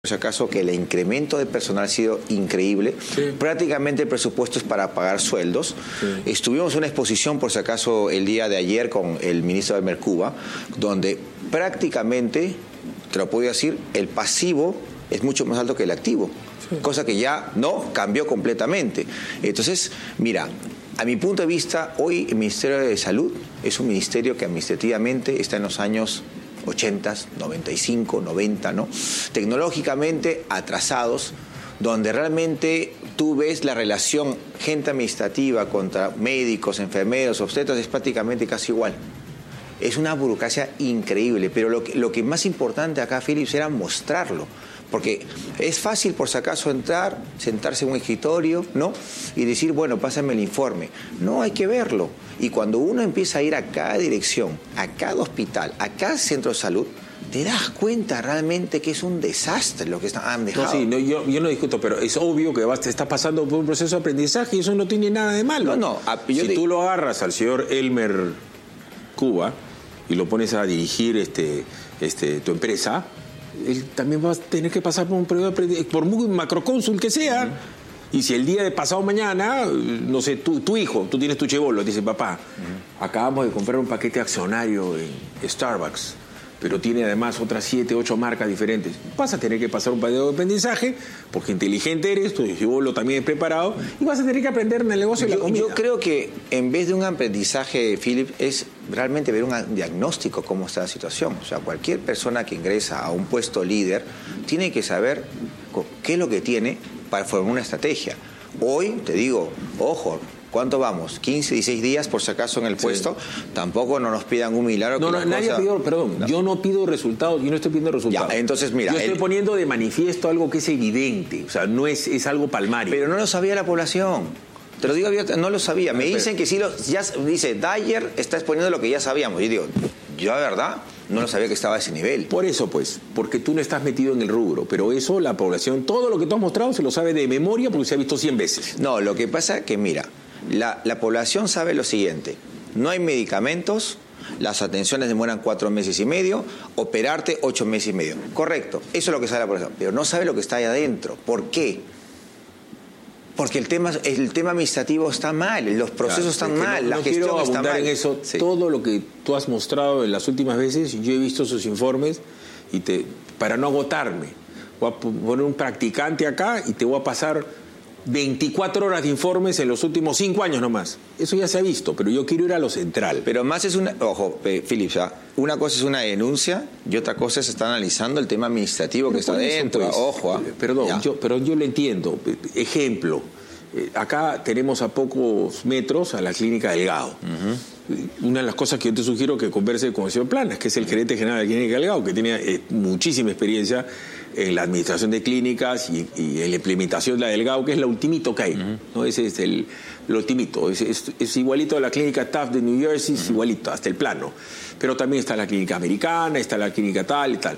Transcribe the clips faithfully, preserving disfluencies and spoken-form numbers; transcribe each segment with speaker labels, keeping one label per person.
Speaker 1: Por si acaso que el incremento de personal ha sido increíble. Sí. Prácticamente el presupuesto es para pagar sueldos. Sí. Estuvimos en una exposición, por si acaso, el día de ayer con el ministro de Mercuba, donde prácticamente, te lo puedo decir, el pasivo es mucho más alto que el activo. Sí. Cosa que ya no cambió completamente. Entonces, mira, a mi punto de vista, hoy el Ministerio de Salud es un ministerio que administrativamente está en los años ochenta, noventa y cinco, noventa, ¿no? Tecnológicamente atrasados, donde realmente tú ves la relación gente administrativa contra médicos, enfermeros, obstetras, es prácticamente casi igual. Es una burocracia increíble, pero lo que, lo que más importante acá, Philips, era mostrarlo. Porque es fácil, por si acaso, entrar, sentarse en un escritorio, ¿no? Y decir, bueno, pásame el informe. No, hay que verlo. Y cuando uno empieza a ir a cada dirección, a cada hospital, a cada centro de salud, te das cuenta realmente que es un desastre lo que han dejado.
Speaker 2: No, sí, no, yo, yo no discuto, pero es obvio que vas, te estás pasando por un proceso de aprendizaje y eso no tiene nada de malo.
Speaker 1: No, no. A, yo
Speaker 2: si te... tú lo agarras al señor Elmer Cuba y lo pones a dirigir este, este, tu empresa, él también va a tener que pasar por un periodo de aprendizaje, por muy macrocónsul que sea. Uh-huh. Y si el día de pasado mañana, no sé, tu, tu hijo, tú tienes tu chibolo, dice, papá, uh-huh, acabamos de comprar un paquete accionario en Starbucks, pero tiene además otras siete, ocho marcas diferentes. Vas a tener que pasar un periodo de aprendizaje, porque inteligente eres, tu chibolo también es preparado, y vas a tener que aprender en el negocio de la comida.
Speaker 1: Yo creo que en vez de un aprendizaje, Philip, es realmente ver un diagnóstico cómo está la situación. O sea, cualquier persona que ingresa a un puesto líder tiene que saber qué es lo que tiene para formar una estrategia. Hoy, te digo, ojo, ¿cuánto vamos? quince, dieciséis días, por si acaso, en el puesto. Sí. Tampoco no nos pidan un milagro.
Speaker 2: No, no, nadie cosa... pidió, perdón, no. Yo no pido resultados, yo no estoy pidiendo resultados.
Speaker 1: Ya, entonces, mira.
Speaker 2: Yo estoy el... poniendo de manifiesto algo que es evidente, o sea, no es, es algo palmario.
Speaker 1: Pero no lo sabía la población. Te lo digo abierto, no lo sabía. Me dicen que sí lo... Ya, dice, Dyer está exponiendo lo que ya sabíamos. Yo digo, yo, la verdad, no lo sabía que estaba a ese nivel.
Speaker 2: Por eso, pues, porque tú no estás metido en el rubro. Pero eso, la población, todo lo que tú has mostrado se lo sabe de memoria porque se ha visto cien veces.
Speaker 1: No, lo que pasa es que, mira, la, la población sabe lo siguiente. No hay medicamentos, las atenciones demoran cuatro meses y medio, operarte ocho meses y medio. Correcto, eso es lo que sabe la población. Pero no sabe lo que está ahí adentro. ¿Por qué? Porque el tema, el tema administrativo está mal, los procesos claro, están mal,
Speaker 2: no,
Speaker 1: la
Speaker 2: no
Speaker 1: gestión
Speaker 2: quiero
Speaker 1: está mal.
Speaker 2: En eso,
Speaker 1: sí.
Speaker 2: Todo lo que tú has mostrado en las últimas veces, yo he visto sus informes y te, para no agotarme, voy a poner un practicante acá y te voy a pasar veinticuatro horas de informes en los últimos cinco años nomás. Eso ya se ha visto, pero yo quiero ir a lo central.
Speaker 1: Pero más es una... Ojo, Philip, una cosa es una denuncia y otra cosa es estar analizando el tema administrativo pero que está dentro. Pues, ojo. ¿eh?
Speaker 2: Perdón, yo, pero yo lo entiendo. Ejemplo, eh, acá tenemos a pocos metros a la Clínica Delgado. Uh-huh. Una de las cosas que yo te sugiero que converse con el señor Planas, que es el gerente general de la Clínica Delgado, que tiene eh, muchísima experiencia en la administración de clínicas y, y en la implementación de la Delgado, que es la ultimito que hay, uh-huh, ¿no? Ese es el, el ultimito, es, es, es igualito a la clínica Taft de New Jersey, uh-huh, es igualito, hasta el plano. Pero también está la clínica americana, está la clínica tal y tal.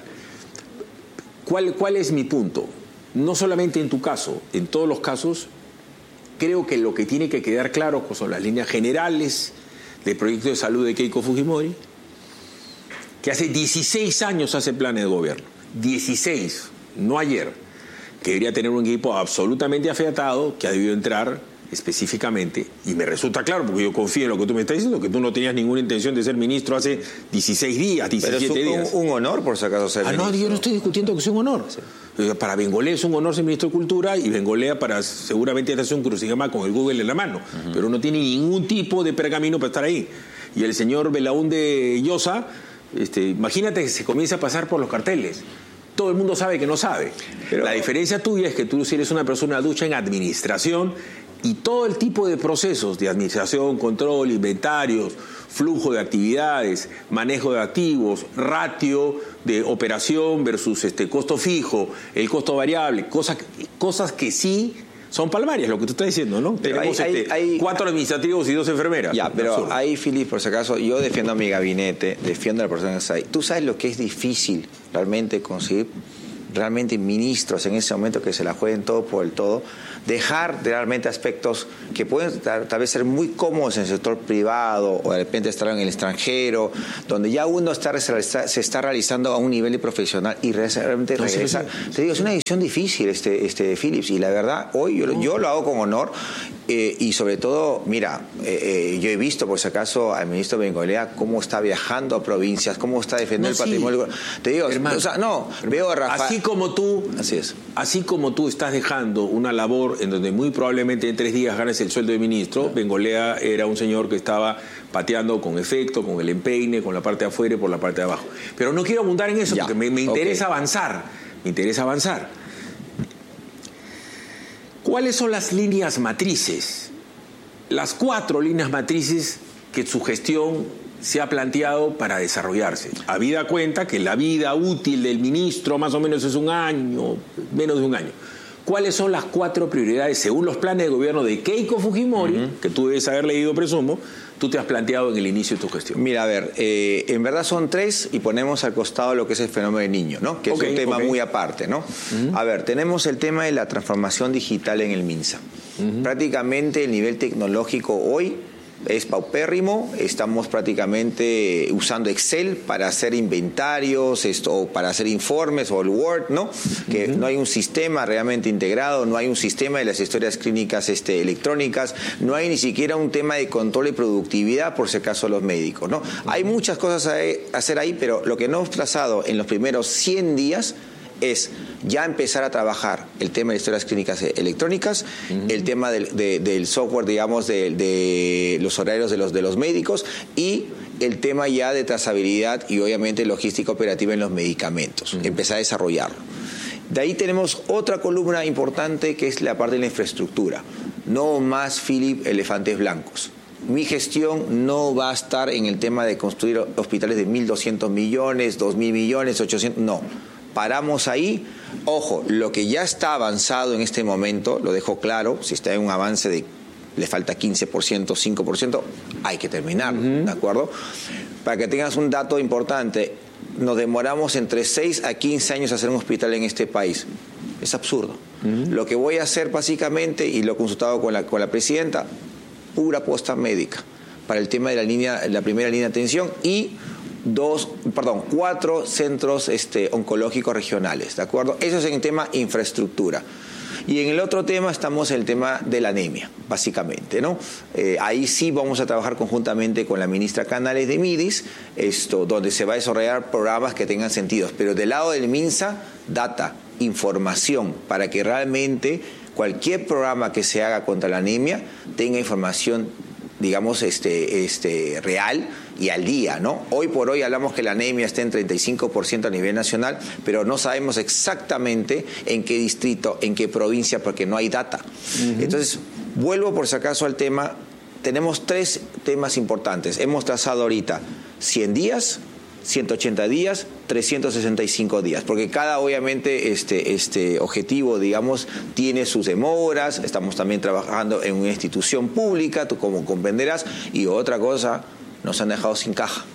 Speaker 2: ¿Cuál, cuál es mi punto? No solamente en tu caso, en todos los casos, creo que lo que tiene que quedar claro son las líneas generales del proyecto de salud de Keiko Fujimori, que hace dieciséis años hace planes de gobierno. dieciséis, no ayer, que debería tener un equipo absolutamente afiatado, que ha debido entrar específicamente, y me resulta claro, porque yo confío en lo que tú me estás diciendo, que tú no tenías ninguna intención de ser ministro hace dieciséis días, diecisiete
Speaker 1: Pero es un,
Speaker 2: días.
Speaker 1: Un, un honor, por si acaso, ser
Speaker 2: ah,
Speaker 1: ministro.
Speaker 2: No, yo no estoy discutiendo que sea un honor. Sí. Para Bengolea es un honor ser ministro de Cultura y Bengolea para seguramente hacer un crucigrama con el Google en la mano, uh-huh, pero no tiene ningún tipo de pergamino para estar ahí. Y el señor Belaúnde Llosa, este, imagínate que se comienza a pasar por los carteles. Todo el mundo sabe que no sabe. Pero la diferencia tuya es que tú si eres una persona ducha en administración y todo el tipo de procesos de administración, control, inventarios, flujo de actividades, manejo de activos, ratio de operación versus este costo fijo, el costo variable, cosas, cosas que sí son palmarias, lo que tú estás diciendo, ¿no? Pero Tenemos hay, este, hay, cuatro administrativos y dos enfermeras.
Speaker 1: Ya, pero absurdo. Ahí, Philip, por si acaso, yo defiendo a mi gabinete, defiendo a la persona que está ahí. Tú sabes lo que es difícil realmente conseguir realmente ministros en ese momento que se la jueguen todo por el todo, dejar realmente aspectos que pueden tal, tal vez ser muy cómodos en el sector privado o de repente estar en el extranjero, donde ya uno está, se está realizando a un nivel de profesional y realmente no, regresar. Sí, sí, sí. Te digo, es una decisión difícil, este, este Philips, y la verdad, hoy yo, no. yo lo hago con honor. Eh, y sobre todo, mira, eh, eh, yo he visto por si acaso al ministro Bengoechea cómo está viajando a provincias, cómo está defendiendo no, el patrimonio. Sí. Te digo, hermano, o sea, no, hermano, veo a Rafael.
Speaker 2: Así como tú,
Speaker 1: así es.
Speaker 2: Así como tú estás dejando una labor en donde muy probablemente en tres días ganes el sueldo de ministro, Bengoechea era un señor que estaba pateando con efecto, con el empeine, con la parte de afuera y por la parte de abajo. Pero no quiero abundar en eso ya. porque me, me interesa okay. avanzar, me interesa avanzar. ¿Cuáles son las líneas matrices? Las cuatro líneas matrices que su gestión se ha planteado para desarrollarse. Habida cuenta que la vida útil del ministro más o menos es un año, menos de un año. ¿Cuáles son las cuatro prioridades según los planes de gobierno de Keiko Fujimori, uh-huh. que tú debes haber leído, presumo, tú te has planteado en el inicio de tu gestión?
Speaker 1: Mira, a ver, eh, en verdad son tres y ponemos al costado lo que es el fenómeno del niño, ¿no? Que okay, es un tema okay. muy aparte, ¿no? Uh-huh. A ver, tenemos el tema de la transformación digital en el MINSA. Uh-huh. Prácticamente el nivel tecnológico hoy es paupérrimo, estamos prácticamente usando Excel para hacer inventarios, esto, o para hacer informes, o el Word, ¿no? Que uh-huh. no hay un sistema realmente integrado, no hay un sistema de las historias clínicas este, electrónicas, no hay ni siquiera un tema de control y productividad, por si acaso los médicos, ¿no? Uh-huh. Hay muchas cosas a hacer ahí, pero lo que no hemos trazado en los primeros cien días es ya empezar a trabajar el tema de historias clínicas electrónicas, uh-huh. el tema del, de, del software, digamos, de, de los horarios de los, de los médicos y el tema ya de trazabilidad y obviamente logística operativa en los medicamentos, uh-huh. empezar a desarrollarlo. De ahí tenemos otra columna importante que es la parte de la infraestructura. No más, Philip, elefantes blancos. Mi gestión no va a estar en el tema de construir hospitales de mil doscientos millones, dos mil millones, ochocientos, no. Paramos ahí. Ojo, lo que ya está avanzado en este momento, lo dejo claro, si está en un avance de, le falta quince por ciento, cinco por ciento, hay que terminarlo, uh-huh. ¿de acuerdo? Para que tengas un dato importante, nos demoramos entre seis a quince años hacer un hospital en este país. Es absurdo. Uh-huh. Lo que voy a hacer básicamente, y lo he consultado con la, con la presidenta, pura posta médica para el tema de la línea, la primera línea de atención y dos, perdón, cuatro centros este, oncológicos regionales, ¿de acuerdo? Eso es en el tema infraestructura. Y en el otro tema estamos en el tema de la anemia, básicamente, ¿no? Eh, ahí sí vamos a trabajar conjuntamente con la ministra Canales de Midis, esto, donde se va a desarrollar programas que tengan sentido. Pero del lado del MINSA, data, información, para que realmente cualquier programa que se haga contra la anemia tenga información, digamos, este, este, real y al día, ¿no? Hoy por hoy hablamos que la anemia está en treinta y cinco por ciento a nivel nacional, pero no sabemos exactamente en qué distrito, en qué provincia, porque no hay data. Uh-huh. Entonces, vuelvo por si acaso al tema. Tenemos tres temas importantes. Hemos trazado ahorita cien días, ciento ochenta días, trescientos sesenta y cinco días, porque cada obviamente este, este objetivo, digamos, tiene sus demoras. Estamos también trabajando en una institución pública, tú como comprenderás, y otra cosa, nos han dejado sin caja.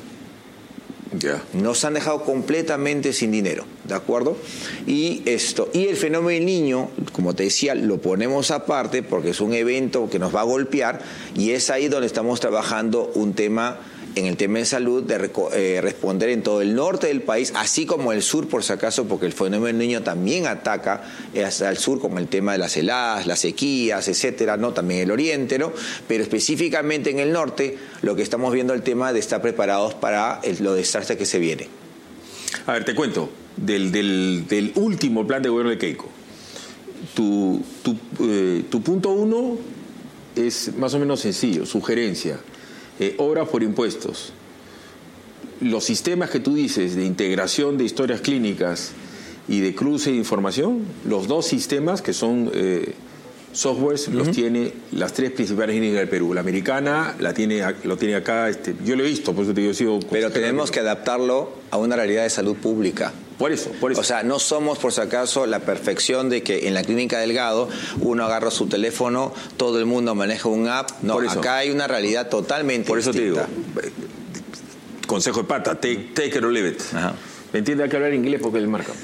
Speaker 1: Yeah. Nos han dejado completamente sin dinero, ¿de acuerdo? Y esto, y el fenómeno del niño, como te decía, lo ponemos aparte porque es un evento que nos va a golpear y es ahí donde estamos trabajando un tema, en el tema de salud, de eh, responder en todo el norte del país, así como el sur, por si acaso, porque el fenómeno del niño también ataca hasta el sur, como el tema de las heladas, las sequías, etcétera, ¿no? También el oriente, ¿no? Pero específicamente en el norte, lo que estamos viendo el tema de estar preparados para el, lo desastre que se viene.
Speaker 2: A ver, te cuento, del, del, del último plan de gobierno de Keiko, tu, tu, eh, tu punto uno es más o menos sencillo, sugerencia. Eh, obras por impuestos. Los sistemas que tú dices de integración de historias clínicas y de cruce de información, los dos sistemas que son eh, softwares, uh-huh. los tiene las tres principales clínicas del Perú. La americana la tiene, lo tiene acá, este, yo lo he visto, por eso te digo, sigo.
Speaker 1: Pero tenemos que adaptarlo a una realidad de salud pública.
Speaker 2: Por eso, por eso.
Speaker 1: O sea, no somos, por si acaso, la perfección de que en la clínica Delgado uno agarra su teléfono, todo el mundo maneja un app. No, acá hay una realidad totalmente
Speaker 2: por
Speaker 1: distinta.
Speaker 2: Por eso te digo, consejo de pata, take, take it or leave it. Ajá. ¿Me entiendes? Hay que hablar inglés porque es el marca.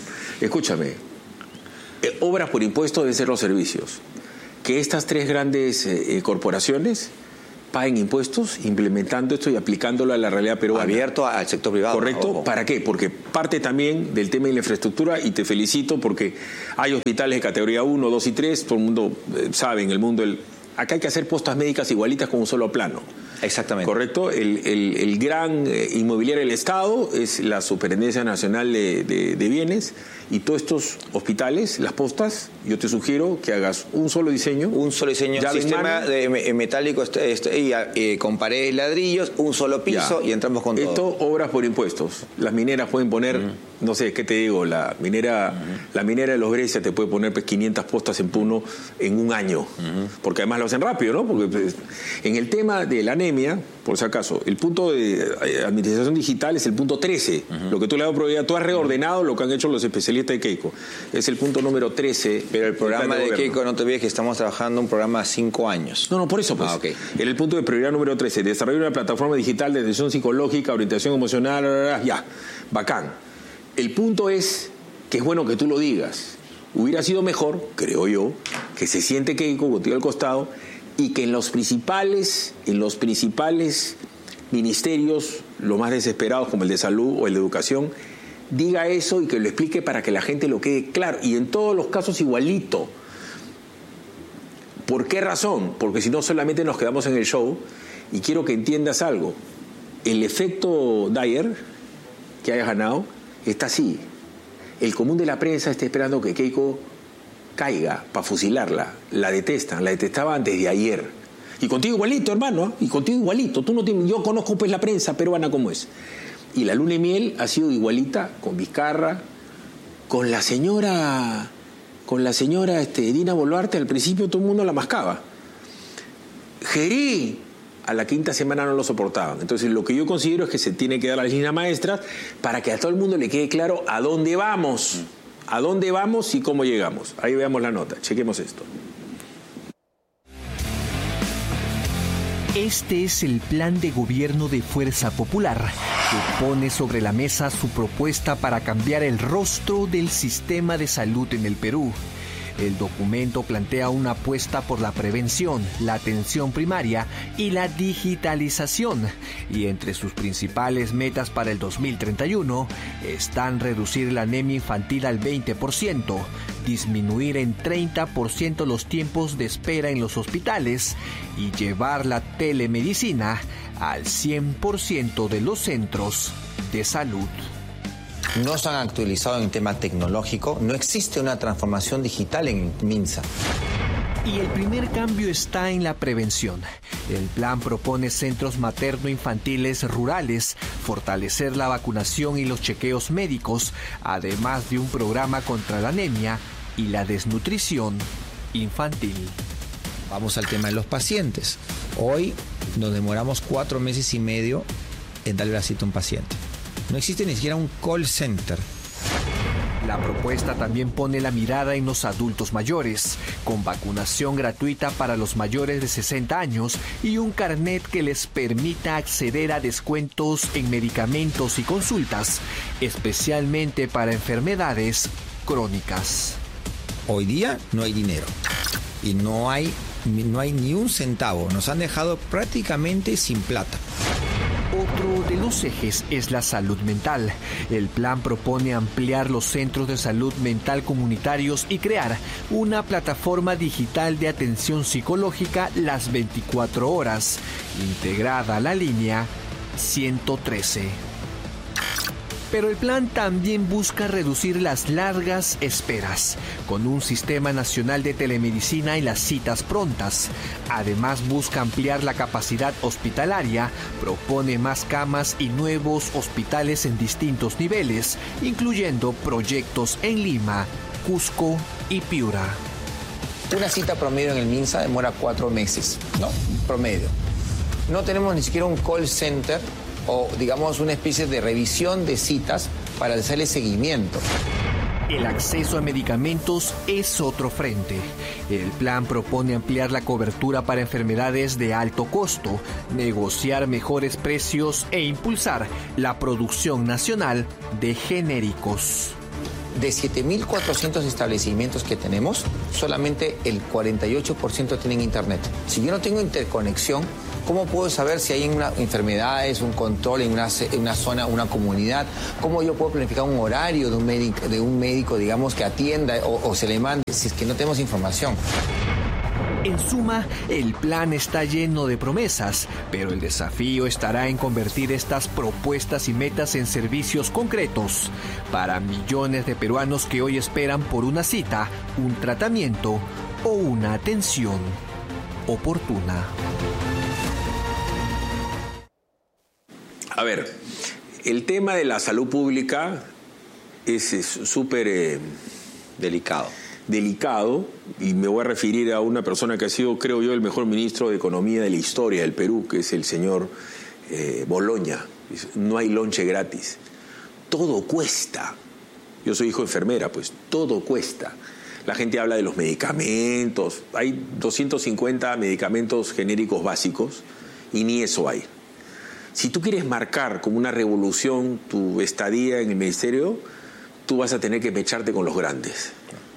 Speaker 2: Escúchame, eh, obras por impuesto deben ser los servicios. Que estas tres grandes eh, corporaciones paguen impuestos, implementando esto y aplicándolo a la realidad peruana.
Speaker 1: Abierto al sector privado.
Speaker 2: Correcto. Ojo. ¿Para qué? Porque parte también del tema de la infraestructura, y te felicito porque hay hospitales de categoría uno, dos y tres, todo el mundo eh, sabe en el mundo, el, acá hay que hacer postas médicas igualitas con un solo plano.
Speaker 1: Exactamente.
Speaker 2: Correcto. El, el, el gran eh, inmobiliario del Estado es la Superintendencia Nacional de, de, de Bienes, y todos estos hospitales, las postas, yo te sugiero que hagas un solo diseño.
Speaker 1: Un solo diseño, sistema de metálico este, este, y, eh, con paredes y ladrillos, un solo piso, ya. Y entramos con todo.
Speaker 2: Esto, obras por impuestos. Las mineras pueden poner, uh-huh. no sé, ¿qué te digo? La minera uh-huh. la minera de Los Grecia te puede poner pues, quinientas postas en Puno en un año. Uh-huh. Porque además lo hacen rápido, ¿no? Porque pues, en el tema de la anemia, por si acaso, el punto de administración digital es el punto trece. Uh-huh. Lo que tú le has dado prioridad, tú has reordenado lo que han hecho los especialistas de Keiko. Es el punto número trece.
Speaker 1: Pero el programa de, de Keiko, no te olvides que estamos trabajando un programa a cinco años.
Speaker 2: No, no, por eso, pues. Ah, okay. En el punto de prioridad número trece, desarrollo de una plataforma digital de atención psicológica, orientación emocional, ya, bacán. El punto es que es bueno que tú lo digas. Hubiera sido mejor, creo yo, que se siente Keiko contigo al costado y que en los principales, en los principales ministerios, los más desesperados como el de salud o el de educación, diga eso y que lo explique para que la gente lo quede claro. Y en todos los casos igualito. ¿Por qué razón? Porque si no solamente nos quedamos en el show. Y quiero que entiendas algo. El efecto Dyer que hayas ganado está así. El común de la prensa está esperando que Keiko caiga para fusilarla. La detestan, la detestaban desde ayer. Y contigo igualito, hermano. Y contigo igualito. Tú no tienes, yo conozco pues la prensa peruana como es. Y la luna de miel ha sido igualita con Vizcarra, con la señora, con la señora este, Dina Boluarte. Al principio todo el mundo la mascaba. Gerí, a la quinta semana no lo soportaban. Entonces lo que yo considero es que se tiene que dar las líneas maestras para que a todo el mundo le quede claro a dónde vamos, a dónde vamos y cómo llegamos. Ahí veamos la nota, chequemos esto.
Speaker 3: Este es el plan de gobierno de Fuerza Popular, que pone sobre la mesa su propuesta para cambiar el rostro del sistema de salud en el Perú. El documento plantea una apuesta por la prevención, la atención primaria y la digitalización. Y entre sus principales metas para el dos mil treinta y uno están reducir la anemia infantil al veinte por ciento, disminuir en treinta por ciento los tiempos de espera en los hospitales y llevar la telemedicina al cien por ciento de los centros de salud.
Speaker 1: No se han actualizado en el tema tecnológico, no existe una transformación digital en MINSA.
Speaker 3: Y el primer cambio está en la prevención. El plan propone centros materno-infantiles rurales, fortalecer la vacunación y los chequeos médicos, además de un programa contra la anemia y la desnutrición infantil.
Speaker 4: Vamos al tema de los pacientes. Hoy nos demoramos cuatro meses y medio en darle la cita a un paciente. No existe ni siquiera un call center.
Speaker 3: La propuesta también pone la mirada en los adultos mayores, con vacunación gratuita para los mayores de sesenta años y un carnet que les permita acceder a descuentos en medicamentos y consultas, especialmente para enfermedades crónicas.
Speaker 4: Hoy día no hay dinero y no hay, no hay ni un centavo. Nos han dejado prácticamente sin plata.
Speaker 3: Otro de los ejes es la salud mental. El plan propone ampliar los centros de salud mental comunitarios y crear una plataforma digital de atención psicológica las veinticuatro horas, integrada a la línea ciento trece. Pero el plan también busca reducir las largas esperas, con un sistema nacional de telemedicina y las citas prontas. Además busca ampliar la capacidad hospitalaria, propone más camas y nuevos hospitales en distintos niveles, incluyendo proyectos en Lima, Cusco y Piura.
Speaker 1: Una cita promedio en el MINSA demora cuatro meses, ¿no? Promedio. No tenemos ni siquiera un call center o, digamos, una especie de revisión de citas para hacerle seguimiento.
Speaker 3: El acceso a medicamentos es otro frente. El plan propone ampliar la cobertura para enfermedades de alto costo, negociar mejores precios e impulsar la producción nacional de genéricos.
Speaker 4: de siete mil cuatrocientos establecimientos que tenemos, solamente el cuarenta y ocho por ciento tienen internet. Si yo no tengo interconexión, ¿cómo puedo saber si hay una, enfermedades, un control en una, en una zona, una comunidad? ¿Cómo yo puedo planificar un horario de un médico, de un médico digamos, que atienda o, o se le mande si es que no tenemos información?
Speaker 3: En suma, el plan está lleno de promesas, pero el desafío estará en convertir estas propuestas y metas en servicios concretos para millones de peruanos que hoy esperan por una cita, un tratamiento o una atención oportuna.
Speaker 2: A ver, el tema de la salud pública es súper eh,
Speaker 1: delicado.
Speaker 2: delicado, y me voy a referir a una persona que ha sido, creo yo, el mejor ministro de Economía de la historia del Perú, que es el señor eh, Boloña. No hay lonche gratis. Todo cuesta. Yo soy hijo de enfermera, pues todo cuesta. La gente habla de los medicamentos. Hay doscientos cincuenta medicamentos genéricos básicos y ni eso hay. Si tú quieres marcar como una revolución tu estadía en el ministerio, tú vas a tener que mecharte con los grandes.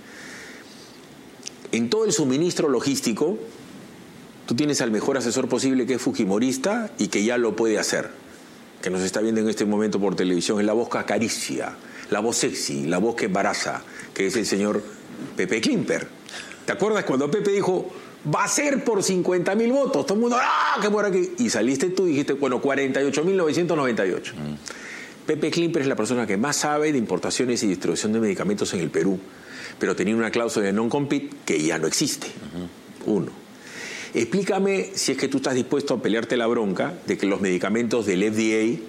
Speaker 2: En todo el suministro logístico, tú tienes al mejor asesor posible, que es fujimorista y que ya lo puede hacer, que nos está viendo en este momento por televisión. Es la voz que acaricia, la voz sexy, la voz que embaraza, que es el señor Pepe Klimper. ¿Te acuerdas cuando Pepe dijo, va a ser por cincuenta mil votos? Todo el mundo, ¡ah, qué por aquí! Y saliste tú y dijiste, bueno, cuarenta y ocho mil novecientos noventa y ocho. Mm. Pepe Klimper es la persona que más sabe de importaciones y distribución de medicamentos en el Perú, pero tenía una cláusula de non-compete que ya no existe. Uh-huh. Uno. Explícame si es que tú estás dispuesto a pelearte la bronca de que los medicamentos del F D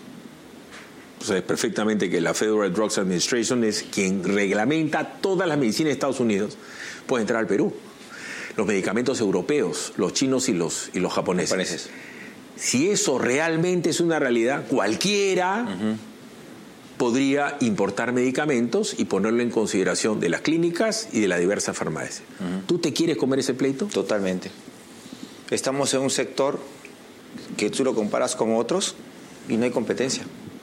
Speaker 2: A, tú sabes perfectamente que la Federal Drugs Administration es quien reglamenta todas las medicinas de Estados Unidos, puede entrar al Perú. Los medicamentos europeos, los chinos y los, y los japoneses. japoneses. Si eso realmente es una realidad, cualquiera... Uh-huh. podría importar medicamentos y ponerlo en consideración de las clínicas y de las diversas farmacias. Uh-huh. ¿Tú te quieres comer ese pleito?
Speaker 1: Totalmente. Estamos en un sector que tú lo comparas con otros y no hay competencia.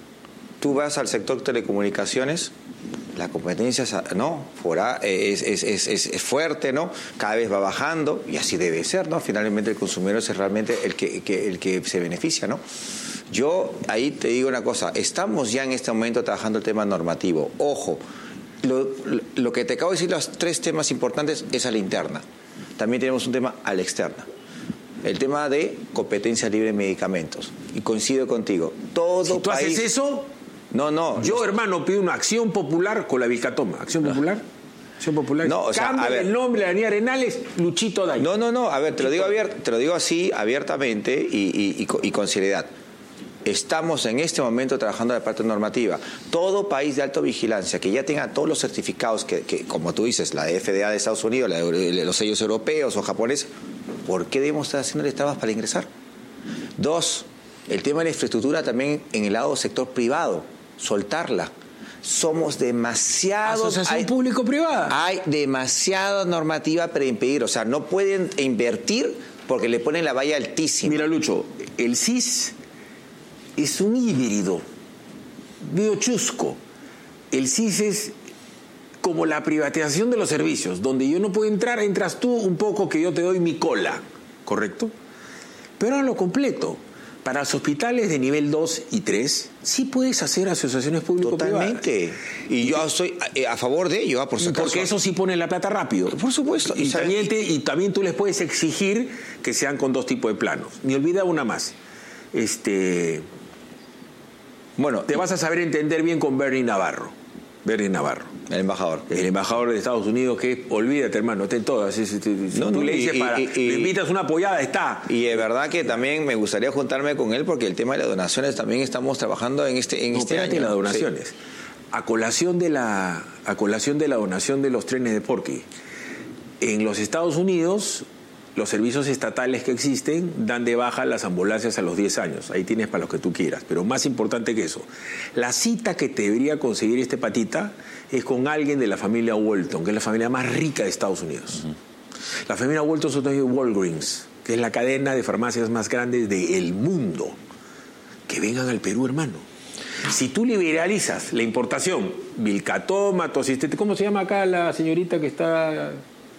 Speaker 1: Tú vas al sector telecomunicaciones, la competencia no, fuera, es, es, es, es fuerte, ¿no? Cada vez va bajando y así debe ser, ¿no? Finalmente el consumidor es realmente el que, que, el que se beneficia, ¿no? Yo ahí te digo una cosa, estamos ya en este momento trabajando el tema normativo. Ojo, lo, lo, lo que te acabo de decir, los tres temas importantes es a la interna. También tenemos un tema a la externa. El tema de competencia libre de medicamentos. Y coincido contigo. Todo
Speaker 2: si tú
Speaker 1: país...
Speaker 2: haces eso...
Speaker 1: No, no.
Speaker 2: Yo, no... hermano, pido una acción popular con la Vilcatoma. ¿Acción popular? No. Acción popular.
Speaker 1: No, o sea,
Speaker 2: cambia
Speaker 1: a ver,
Speaker 2: el nombre de la Avenida Arenales, Luchito Day.
Speaker 1: No, no, no. A ver, te lo digo, abiert, te lo digo así, abiertamente y, y, y, y con seriedad. Estamos en este momento trabajando en la parte normativa. Todo país de alta vigilancia que ya tenga todos los certificados que, que como tú dices, la F D A de Estados Unidos, la de los sellos europeos o japoneses, ¿por qué debemos estar haciendo trabas para ingresar? Dos, el tema de la infraestructura también en el lado sector privado, soltarla. Somos demasiados...
Speaker 2: Asociación público-privada.
Speaker 1: Hay demasiada normativa para impedir, o sea, no pueden invertir porque le ponen la valla altísima.
Speaker 2: Mira, Lucho, el C I S es un híbrido, medio chusco. El C I S es como la privatización de los servicios, donde yo no puedo entrar, entras tú un poco que yo te doy mi cola, ¿correcto? Pero a lo completo. Para los hospitales de nivel dos y tres, sí puedes hacer asociaciones público-privadas.
Speaker 1: Totalmente. Y yo estoy a, a favor de ello, por supuesto.
Speaker 2: Porque eso sí pone la plata rápido.
Speaker 1: Por supuesto.
Speaker 2: Y, y, también te, y también tú les puedes exigir que sean con dos tipos de planos. Ni olvida una más. Este... Bueno, te vas a saber entender bien con Bernie Navarro. Bernie Navarro.
Speaker 1: El embajador.
Speaker 2: El embajador de Estados Unidos, que olvídate, hermano, está en todas. Si, si, si no, tú no, le dices y, para, y, y, le invitas una apoyada, está.
Speaker 1: Y es verdad que también me gustaría juntarme con él porque el tema de las donaciones también estamos trabajando en este, en
Speaker 2: no,
Speaker 1: este año.
Speaker 2: las donaciones. Sí. A colación de la, a colación de la donación de los trenes de Porky. En los Estados Unidos, los servicios estatales que existen dan de baja las ambulancias a los diez años. Ahí tienes para lo que tú quieras. Pero más importante que eso, la cita que te debería conseguir este patita es con alguien de la familia Walton, que es la familia más rica de Estados Unidos. Uh-huh. La familia Walton son de Walgreens, que es la cadena de farmacias más grande del mundo. Que vengan al Perú, hermano. Si tú liberalizas la importación, Vilcatoma, Tosistete, ¿cómo se llama acá la señorita que está?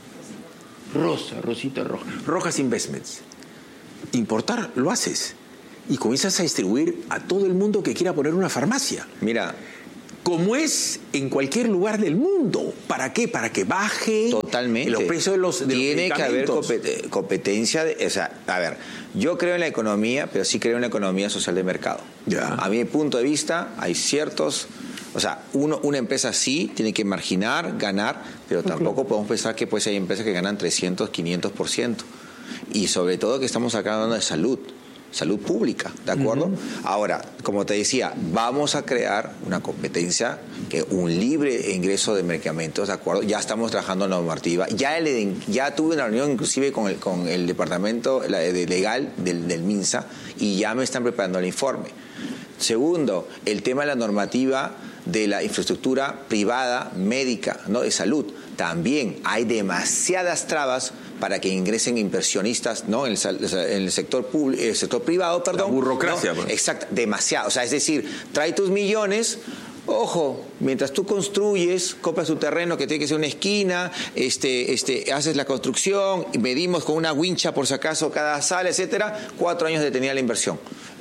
Speaker 2: Rosa, Rosita Roja. Rojas Investments. Importar, lo haces. Y comienzas a distribuir a todo el mundo que quiera poner una farmacia.
Speaker 1: Mira,
Speaker 2: como es en cualquier lugar del mundo. ¿Para qué? Para que baje
Speaker 1: totalmente
Speaker 2: los precios de los de
Speaker 1: Tiene
Speaker 2: los
Speaker 1: que haber competencia. De, o sea, a ver, yo creo en la economía, pero sí creo en la economía social de mercado.
Speaker 2: Ya.
Speaker 1: A mi punto de vista, hay ciertos... O sea, uno, una empresa sí tiene que marginar, ganar, pero tampoco okay. podemos pensar que pues hay empresas que ganan trescientos, quinientos por ciento. Y sobre todo que estamos acá hablando de salud. Salud pública, ¿de acuerdo? Uh-huh. Ahora, como te decía, vamos a crear una competencia, que un libre ingreso de medicamentos, ¿de acuerdo? Ya estamos trabajando en la normativa. Ya, el, ya tuve una reunión inclusive con el, con el departamento legal del, del MINSA y ya me están preparando el informe. Segundo, el tema de la normativa de la infraestructura privada médica, ¿no? De salud. También hay demasiadas trabas para que ingresen inversionistas, ¿no? En el, en el sector público, el sector privado, perdón.
Speaker 2: La burocracia.
Speaker 1: ¿No? Exacto, demasiado. O sea, es decir, trae tus millones. Ojo, mientras tú construyes, compras tu terreno que tiene que ser una esquina, este, este, haces la construcción, medimos con una wincha por si acaso cada sala, etcétera, cuatro años detenida la inversión.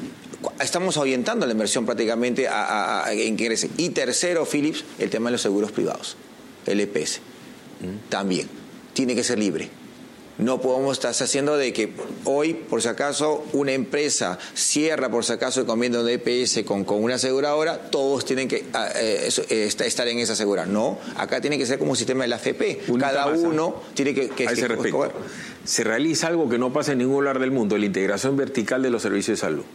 Speaker 1: Estamos ahuyentando la inversión prácticamente a, a, a, en que ingrese. Y tercero, Philips, el tema de los seguros privados, L P S. Mm. También, tiene que ser libre. No podemos estar haciendo de que hoy, por si acaso, una empresa cierra, por si acaso, el convenio de E P S con, con una aseguradora, todos tienen que eh, eh, estar en esa aseguradora. No, acá tiene que ser como un sistema de la A F P. Cada uno tiene que... que
Speaker 2: a ese respecto, se realiza algo que no pasa en ningún lugar del mundo, la integración vertical de los servicios de salud.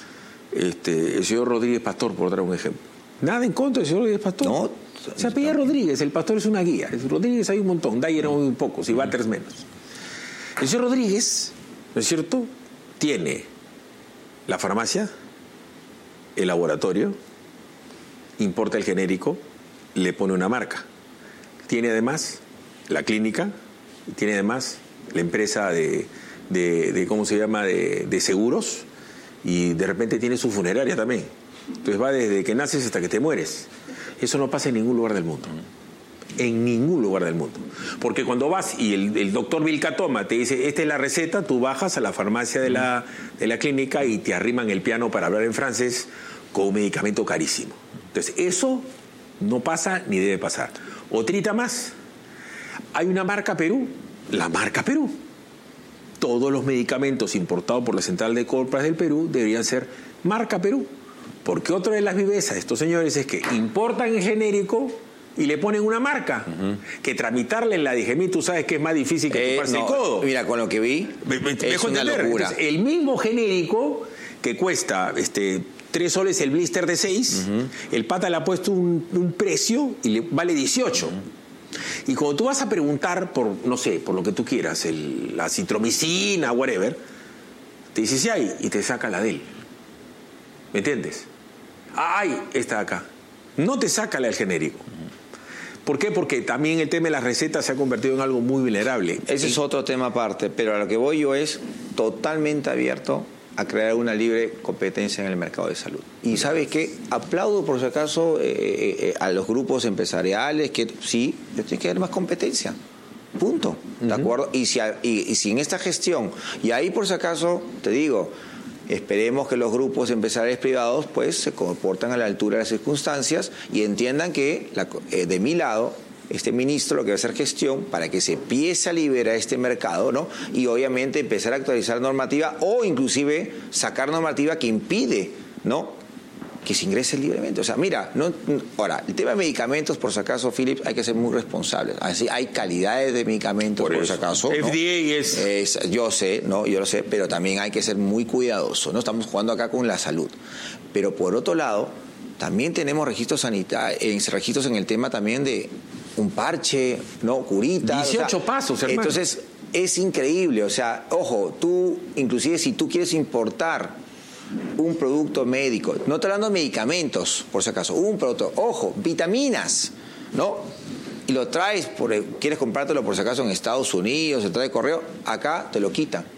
Speaker 2: Este, el señor Rodríguez Pastor, por dar un ejemplo. Nada en contra del señor Rodríguez Pastor.
Speaker 1: No.
Speaker 2: Se apellida Rodríguez, el Pastor es una guía. Rodríguez hay un montón, Dyer hay muy pocos y Batters menos. El señor Rodríguez, ¿no es cierto?, tiene la farmacia, el laboratorio, importa el genérico, le pone una marca. Tiene además la clínica, tiene además la empresa de, de, de ¿cómo se llama?, de, de seguros, y de repente tiene su funeraria también. Entonces va desde que naces hasta que te mueres. Eso no pasa en ningún lugar del mundo. En ningún lugar del mundo. Porque cuando vas y el, el doctor Vilcatoma te dice, esta es la receta, tú bajas a la farmacia de la, de la clínica y te arriman el piano para hablar en francés con un medicamento carísimo. Entonces, eso no pasa ni debe pasar. Otrita más. Hay una marca Perú, la marca Perú. Todos los medicamentos importados por la Central de Compras del Perú deberían ser marca Perú. Porque otra de las vivezas de estos señores es que importan el genérico y le ponen una marca. Uh-huh. Que tramitarle en la D G M I, tú sabes que es más difícil que
Speaker 1: eh,
Speaker 2: chuparse
Speaker 1: no,
Speaker 2: el codo.
Speaker 1: Mira, con lo que vi,
Speaker 2: me, me,
Speaker 1: es una
Speaker 2: entender.
Speaker 1: locura.
Speaker 2: Entonces, el mismo genérico que cuesta este, tres soles el blister de seis, uh-huh. el pata le ha puesto un, un precio y le vale dieciocho. Uh-huh. Y cuando tú vas a preguntar por, no sé, por lo que tú quieras, el, la citromicina, whatever, te dice si hay y te saca la de él. ¿Me entiendes? Ay, esta de acá. No te saca la del genérico. ¿Por qué? Porque también el tema de las recetas se ha convertido en algo muy vulnerable.
Speaker 1: Ese es otro tema aparte, pero a lo que voy yo es totalmente abierto a crear una libre competencia en el mercado de salud. Y ¿sabes qué? Aplaudo, por si acaso, eh, eh, a los grupos empresariales que sí, tiene que haber más competencia. Punto. ¿De uh-huh. acuerdo? Y si, y, y si en esta gestión, y ahí por si acaso, te digo, esperemos que los grupos empresariales privados pues se comportan a la altura de las circunstancias y entiendan que la, eh, de mi lado este ministro lo que va a hacer gestión para que se empiece a liberar este mercado, ¿no? Y obviamente empezar a actualizar normativa o inclusive sacar normativa que impide, ¿no?, que se ingrese libremente. O sea, mira, no, ahora, el tema de medicamentos, por si acaso, Philips, hay que ser muy responsables. Así hay calidades de medicamentos, por, por si acaso.
Speaker 2: F D A es...
Speaker 1: es... Yo sé, ¿no? Yo lo sé, pero también hay que ser muy cuidadosos, ¿no? Estamos jugando acá con la salud. Pero por otro lado, también tenemos registros sanitarios, registros en el tema también de un parche, ¿no? Curitas.
Speaker 2: dieciocho o sea, pasos, hermano.
Speaker 1: Entonces, es increíble. O sea, ojo, tú, inclusive si tú quieres importar un producto médico, no estoy hablando de medicamentos, por si acaso, un producto, ojo, vitaminas, ¿no? Y lo traes, por, quieres comprártelo por si acaso en Estados Unidos, se trae correo, acá te lo quitan.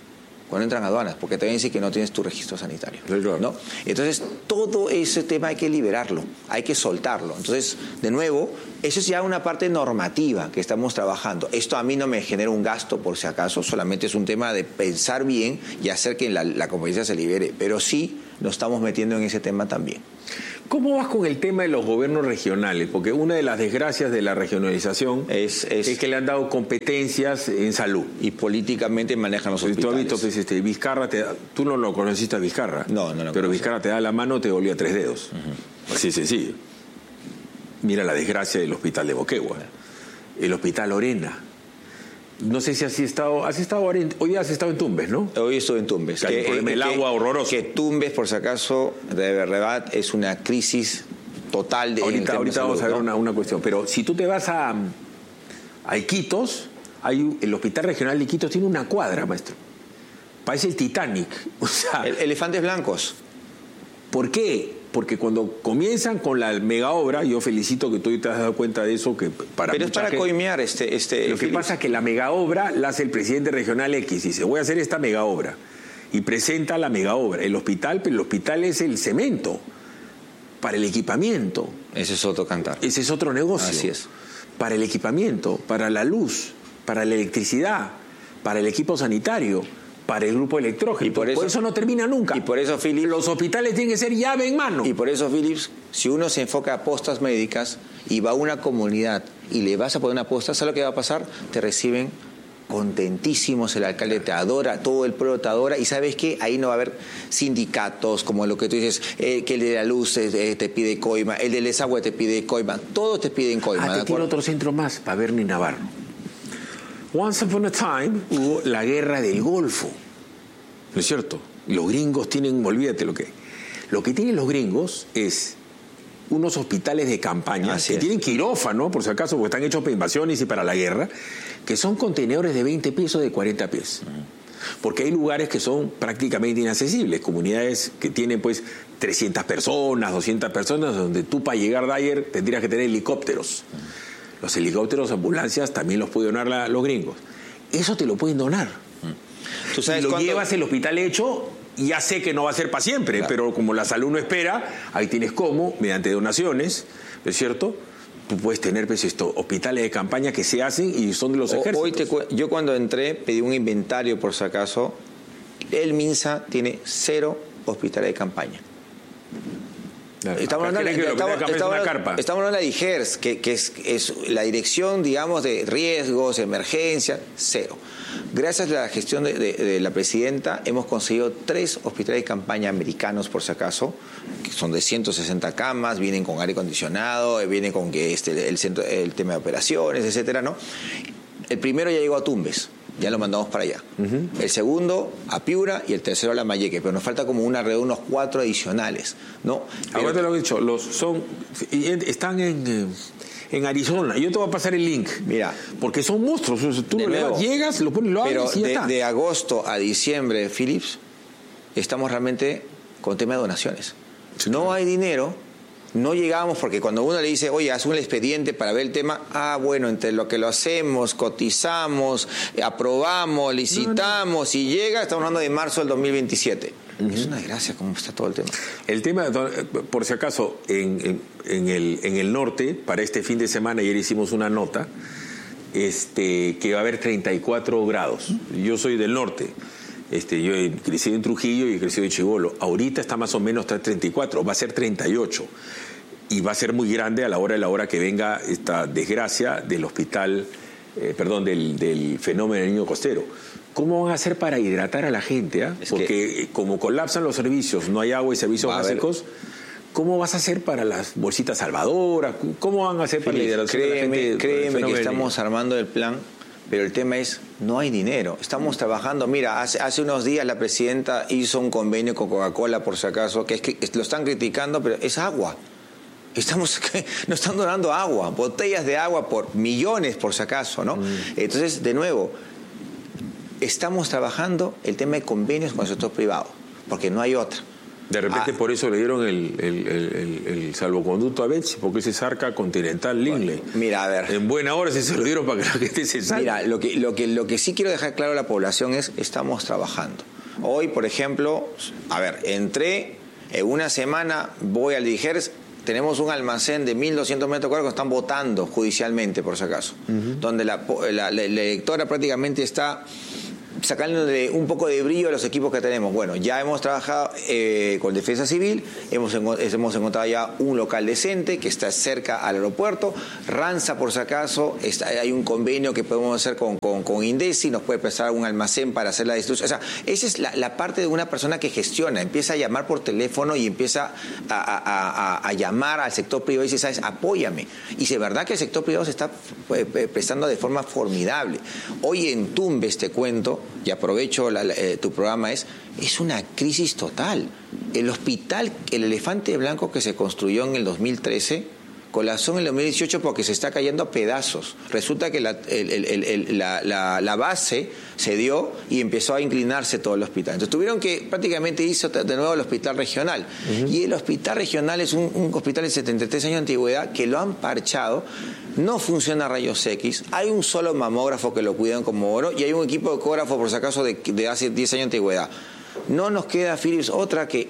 Speaker 1: cuando entran a aduanas, porque te van a decir que no tienes tu registro sanitario.
Speaker 2: Sí, claro.
Speaker 1: ¿No? Entonces, todo ese tema hay que liberarlo, hay que soltarlo. Entonces, de nuevo, eso es ya una parte normativa que estamos trabajando. Esto a mí no me genera un gasto, por si acaso, solamente es un tema de pensar bien y hacer que la, la competencia se libere. Pero sí nos estamos metiendo en ese tema también.
Speaker 2: ¿Cómo vas con el tema de los gobiernos regionales? Porque una de las desgracias de la regionalización es, es, es que le han dado competencias en salud.
Speaker 1: Y políticamente manejan los hospitales.
Speaker 2: Tú has visto, pues, este, Vizcarra, te da, tú no lo conociste a Vizcarra.
Speaker 1: No, no lo
Speaker 2: Pero
Speaker 1: conocí.
Speaker 2: Vizcarra te da la mano, te dolía tres dedos. Uh-huh. Así de sencillo. Mira la desgracia del hospital de Moquegua. El hospital Lorena. No sé si has estado, has estado hoy has estado en Tumbes, ¿no?
Speaker 1: Hoy estoy en Tumbes.
Speaker 2: Que, que, el que, agua horroroso.
Speaker 1: Que Tumbes, por si acaso, de verdad es una crisis total de.
Speaker 2: Ahorita, ahorita salud, vamos a ver, ¿no? una, una cuestión. Pero si tú te vas a, a Iquitos, hay, el hospital regional de Iquitos tiene una cuadra, maestro. Parece el Titanic. O sea,
Speaker 1: el, elefantes blancos.
Speaker 2: ¿Por qué? Porque cuando comienzan con la mega obra, yo felicito que tú te has dado cuenta de eso, que para
Speaker 1: pero es para
Speaker 2: gente,
Speaker 1: coimear este, este
Speaker 2: lo que
Speaker 1: Philips.
Speaker 2: pasa es que la mega obra la hace el presidente regional X, dice, voy a hacer esta mega obra, y presenta la mega obra, el hospital, pero el hospital es el cemento para el equipamiento.
Speaker 1: Ese es otro cantar.
Speaker 2: Ese es otro negocio.
Speaker 1: Así es.
Speaker 2: Para el equipamiento, para la luz, para la electricidad, para el equipo sanitario, para el grupo electrógeno. Y por eso, por eso no termina nunca.
Speaker 1: Y por eso, Philips,
Speaker 2: los hospitales tienen que ser llave en mano.
Speaker 1: Y por eso, Philips, si uno se enfoca a postas médicas y va a una comunidad y le vas a poner una posta, ¿sabes lo que va a pasar? Te reciben contentísimos, el alcalde te adora, todo el pueblo te adora, y ¿sabes qué? Ahí no va a haber sindicatos como lo que tú dices, eh, que el de la luz eh, te pide coima, el del desagüe te pide coima, todos te piden coima.
Speaker 2: Ah, te tiene otro centro más, Paverno y Navarro. Once upon a time hubo la guerra del Golfo, ¿no es cierto? Los gringos tienen, olvídate lo que... Lo que tienen los gringos es unos hospitales de campaña
Speaker 1: Así
Speaker 2: que
Speaker 1: es.
Speaker 2: tienen quirófano, por si acaso, porque están hechos para invasiones y para la guerra, que son contenedores de veinte pies o de cuarenta pies. Porque hay lugares que son prácticamente inaccesibles, comunidades que tienen pues trescientas personas, doscientas personas, donde tú para llegar de ayer tendrías que tener helicópteros. Los helicópteros, ambulancias, también los pueden donar la, los gringos. Eso te lo pueden donar.
Speaker 1: ¿Tú sabes
Speaker 2: y lo
Speaker 1: cuánto...
Speaker 2: llevas al hospital hecho, ya sé que no va a ser para siempre, claro. Pero como la salud no espera, ahí tienes cómo, mediante donaciones, ¿no es cierto? Tú puedes tener pues, esto, hospitales de campaña que se hacen y son de los ejércitos.
Speaker 1: Hoy te, yo cuando entré pedí un inventario, por si acaso. El MINSA tiene cero hospitales de campaña.
Speaker 2: Claro.
Speaker 1: Estamos hablando,
Speaker 2: que
Speaker 1: estamos,
Speaker 2: estamos,
Speaker 1: estamos,
Speaker 2: una carpa.
Speaker 1: estamos hablando de I G E R S, que, que es, es la dirección, digamos, de riesgos, emergencias, cero. Gracias a la gestión de, de, de la presidenta hemos conseguido tres hospitales de campaña americanos, por si acaso, que son de ciento sesenta camas, vienen con aire acondicionado, vienen con que este, el, centro, el tema de operaciones, etcétera, ¿no? El primero ya llegó a Tumbes. Ya lo mandamos para allá. Uh-huh. El segundo a Piura y el tercero a Lambayeque, pero nos falta como una red, unos cuatro adicionales, ¿no? Pero...
Speaker 2: Ahora te lo he dicho, los son están en, en Arizona. Yo te voy a pasar el link.
Speaker 1: Mira,
Speaker 2: porque son monstruos. Tú
Speaker 1: de
Speaker 2: lo
Speaker 1: nuevo,
Speaker 2: llegas, lo pones, lo
Speaker 1: pero
Speaker 2: abres y ya
Speaker 1: de,
Speaker 2: está.
Speaker 1: de agosto a diciembre, Philips, estamos realmente con tema de donaciones. Sí, no claro. hay dinero. No llegamos porque cuando uno le dice, oye, haz un expediente para ver el tema, ah, bueno, entre lo que lo hacemos, cotizamos, aprobamos, licitamos, no, no. y llega, estamos hablando de marzo del dos mil veintisiete. Uh-huh. Es una desgracia cómo está todo el tema.
Speaker 2: El tema, por si acaso, en, en, en, el, en el norte, para este fin de semana, ayer hicimos una nota, este, que va a haber treinta y cuatro grados. Yo soy del norte. Este, yo he crecido en Trujillo y he crecido en Chibolo. Ahorita está más o menos está treinta y cuatro, va a ser treinta y ocho. Y va a ser muy grande a la hora de la hora que venga esta desgracia del hospital, eh, perdón, del, del fenómeno del niño costero. ¿Cómo van a hacer para hidratar a la gente? ¿eh? Porque que como colapsan los servicios, no hay agua y servicios básicos, ¿cómo vas a hacer para las bolsitas salvadoras? ¿Cómo van a hacer para la hidratación
Speaker 1: créeme,
Speaker 2: de la gente?
Speaker 1: Créeme que estamos armando el plan. Pero el tema es, no hay dinero. Estamos trabajando. Mira, hace, hace unos días la presidenta hizo un convenio con Coca-Cola, por si acaso, que es que lo están criticando, pero es agua. Estamos, nos están donando agua, botellas de agua por millones, por si acaso, ¿no? Mm. Entonces, de nuevo, estamos trabajando el tema de convenios con el sector privado, porque no hay otra.
Speaker 2: De repente
Speaker 1: ah,
Speaker 2: por eso le dieron el, el, el, el, el salvoconducto a Betsy, porque ese Zarca Continental Lingley.
Speaker 1: Bueno, mira, a ver.
Speaker 2: En buena hora se lo dieron para que la gente se salve.
Speaker 1: Mira, lo que, lo, que, lo que sí quiero dejar claro a la población es, estamos trabajando. Hoy, por ejemplo, a ver, entré, en una semana voy al Dijers, tenemos un almacén de mil doscientos metros cuadrados que están votando judicialmente, por si acaso, uh-huh. donde la, la, la, la electora prácticamente está sacándole un poco de brillo a los equipos que tenemos. Bueno, ya hemos trabajado eh, con Defensa Civil, hemos, hemos encontrado ya un local decente que está cerca al aeropuerto. Ranza, por si acaso, está, hay un convenio que podemos hacer con, con, con Indesi, nos puede prestar un almacén para hacer la distribución. O sea, esa es la, la parte de una persona que gestiona, empieza a llamar por teléfono y empieza a, a, a, a llamar al sector privado y dice, ¿sabes? Apóyame. Y si es verdad que el sector privado se está eh, prestando de forma formidable. Hoy en Tumbes, te cuento, y aprovecho la, la, eh, tu programa, es, es una crisis total. El hospital, el Elefante Blanco que se construyó en el dos mil trece, colapsó en el dos mil dieciocho porque se está cayendo a pedazos. Resulta que la, el, el, el, la, la, la base se dio y empezó a inclinarse todo el hospital. Entonces tuvieron que prácticamente irse de nuevo al hospital regional. Uh-huh. Y el hospital regional es un, un hospital de setenta y tres años de antigüedad que lo han parchado. No funciona rayos X, hay un solo mamógrafo que lo cuidan como oro y hay un equipo de ecógrafo, por si acaso, de, de hace diez años de antigüedad. No nos queda, Philips, otra que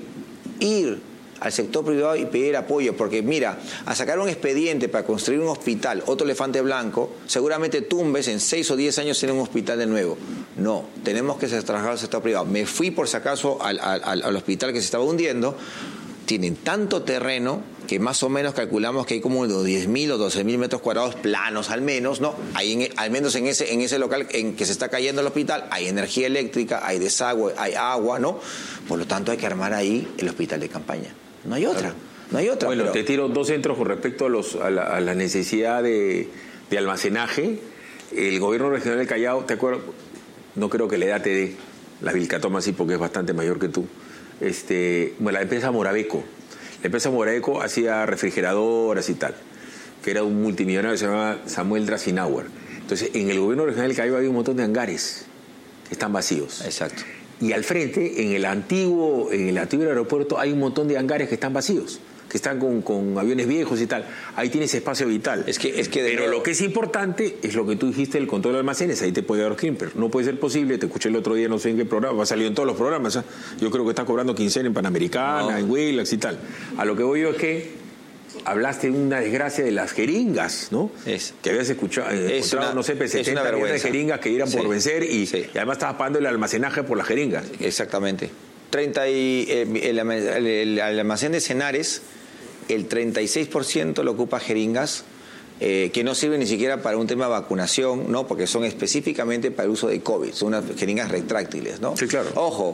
Speaker 1: ir al sector privado y pedir apoyo, porque mira, a sacar un expediente para construir un hospital, otro Elefante Blanco, seguramente Tumbes en seis o diez años tiene un hospital de nuevo. No, tenemos que trabajar al sector privado. Me fui, por si acaso, al, al, al hospital que se estaba hundiendo. Tienen tanto terreno que más o menos calculamos que hay como diez mil o doce mil metros cuadrados planos al menos, ¿no? Hay en, al menos en ese, en ese local en que se está cayendo el hospital, hay energía eléctrica, hay desagüe, hay agua, ¿no? Por lo tanto hay que armar ahí el hospital de campaña. No hay otra, no hay otra.
Speaker 2: Bueno,
Speaker 1: pero...
Speaker 2: te tiro dos centros con respecto a, los, a, la, a la necesidad de, de almacenaje. El gobierno regional del Callao, ¿te acuerdas? No creo que la edad te dé, la Vilcatoma sí, porque es bastante mayor que tú. Este, bueno, la empresa Morabeco. La empresa Morabeco hacía refrigeradoras y tal, que era un multimillonario que se llamaba Samuel Drazinauer. Entonces, en el gobierno regional del Callao había un montón de hangares que están vacíos.
Speaker 1: Exacto.
Speaker 2: Y al frente, en el antiguo, en el antiguo aeropuerto, hay un montón de hangares que están vacíos, que están con, con aviones viejos y tal. Ahí tienes espacio vital.
Speaker 1: Es que, es que
Speaker 2: Pero
Speaker 1: nuevo...
Speaker 2: lo que es importante es lo que tú dijiste, el control de almacenes. Ahí te puede dar Klimper. No puede ser posible, te escuché el otro día, no sé en qué programa, ha salido en todos los programas. ¿eh? Yo creo que está cobrando quincena en Panamericana, no. en Willax y tal. A lo que voy yo es que hablaste de una desgracia de las jeringas, ¿no? Es, que habías escuchado, es una, no sé, setenta millones de jeringas que irán sí, por vencer y, sí. y además estabas pagando el almacenaje por las jeringas.
Speaker 1: Exactamente. treinta y, el, el, el, el almacén de Cenares, el treinta y seis por ciento lo ocupa jeringas eh, que no sirven ni siquiera para un tema de vacunación, ¿no? Porque son específicamente para el uso de COVID, son unas jeringas retráctiles, ¿no?
Speaker 2: Sí, claro.
Speaker 1: Ojo,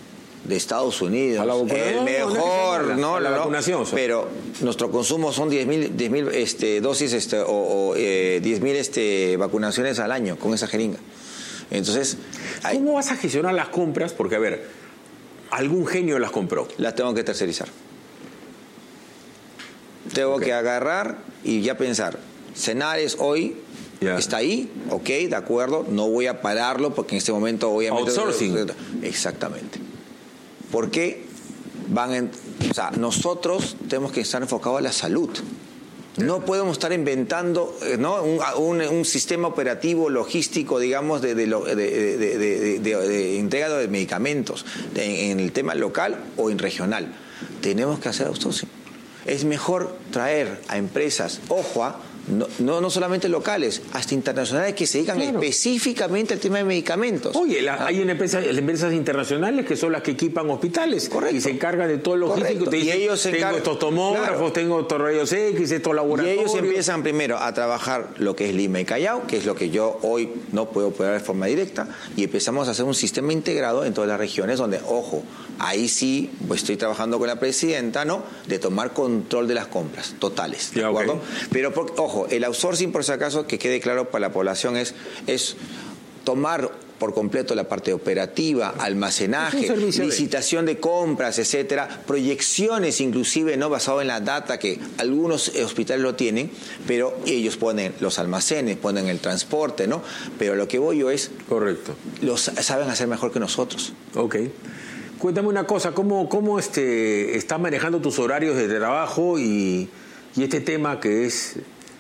Speaker 1: de Estados Unidos, el mejor, no, no,
Speaker 2: la
Speaker 1: no,
Speaker 2: vacunación,
Speaker 1: pero nuestro consumo son diez mil este, dosis este, o, o eh, diez mil este, vacunaciones al año con esa jeringa. Entonces, hay...
Speaker 2: ¿cómo vas a gestionar las compras? Porque, a ver, algún genio las compró.
Speaker 1: Las tengo que tercerizar. Tengo okay. que agarrar y ya pensar, Cenares hoy yeah. está ahí, ok, de acuerdo, no voy a pararlo porque en este momento obviamente...
Speaker 2: Outsourcing.
Speaker 1: Exactamente. ¿Por qué van en, o sea, nosotros tenemos que estar enfocados en la salud? No podemos estar inventando, ¿no? un, un, un sistema operativo logístico, digamos, de, de, de, de, de, de, de entrega de medicamentos de, en el tema local o en regional. Tenemos que hacer outsourcing. Es mejor traer a empresas, ojo, a No, no, no solamente locales, hasta internacionales que se dedican claro. específicamente al tema de medicamentos.
Speaker 2: Oye, la, ah. hay una empresa, empresas internacionales que son las que equipan hospitales. Correcto. Y se encargan de todo lo logístico. Te dicen, y ellos se tengo encargan, estos tomógrafos, claro. tengo estos rayos X, estos laboratorios.
Speaker 1: Y ellos empiezan primero a trabajar lo que es Lima y Callao, que es lo que yo hoy no puedo operar de forma directa, y empezamos a hacer un sistema integrado en todas las regiones donde, ojo, ahí sí pues estoy trabajando con la presidenta, ¿no? De tomar control de las compras totales, ¿de ya, acuerdo? Okay. Pero, por, ojo, el outsourcing, por si acaso, que quede claro para la población, es, es tomar por completo la parte operativa, almacenaje, licitación de compras, etcétera, proyecciones inclusive, no basado en la data que algunos hospitales lo tienen, pero ellos ponen los almacenes, ponen el transporte, ¿no? Pero lo que voy yo es...
Speaker 2: Correcto.
Speaker 1: Los saben hacer mejor que nosotros.
Speaker 2: Ok. Cuéntame una cosa, ¿cómo, cómo este, estás manejando tus horarios de trabajo y, y este tema que es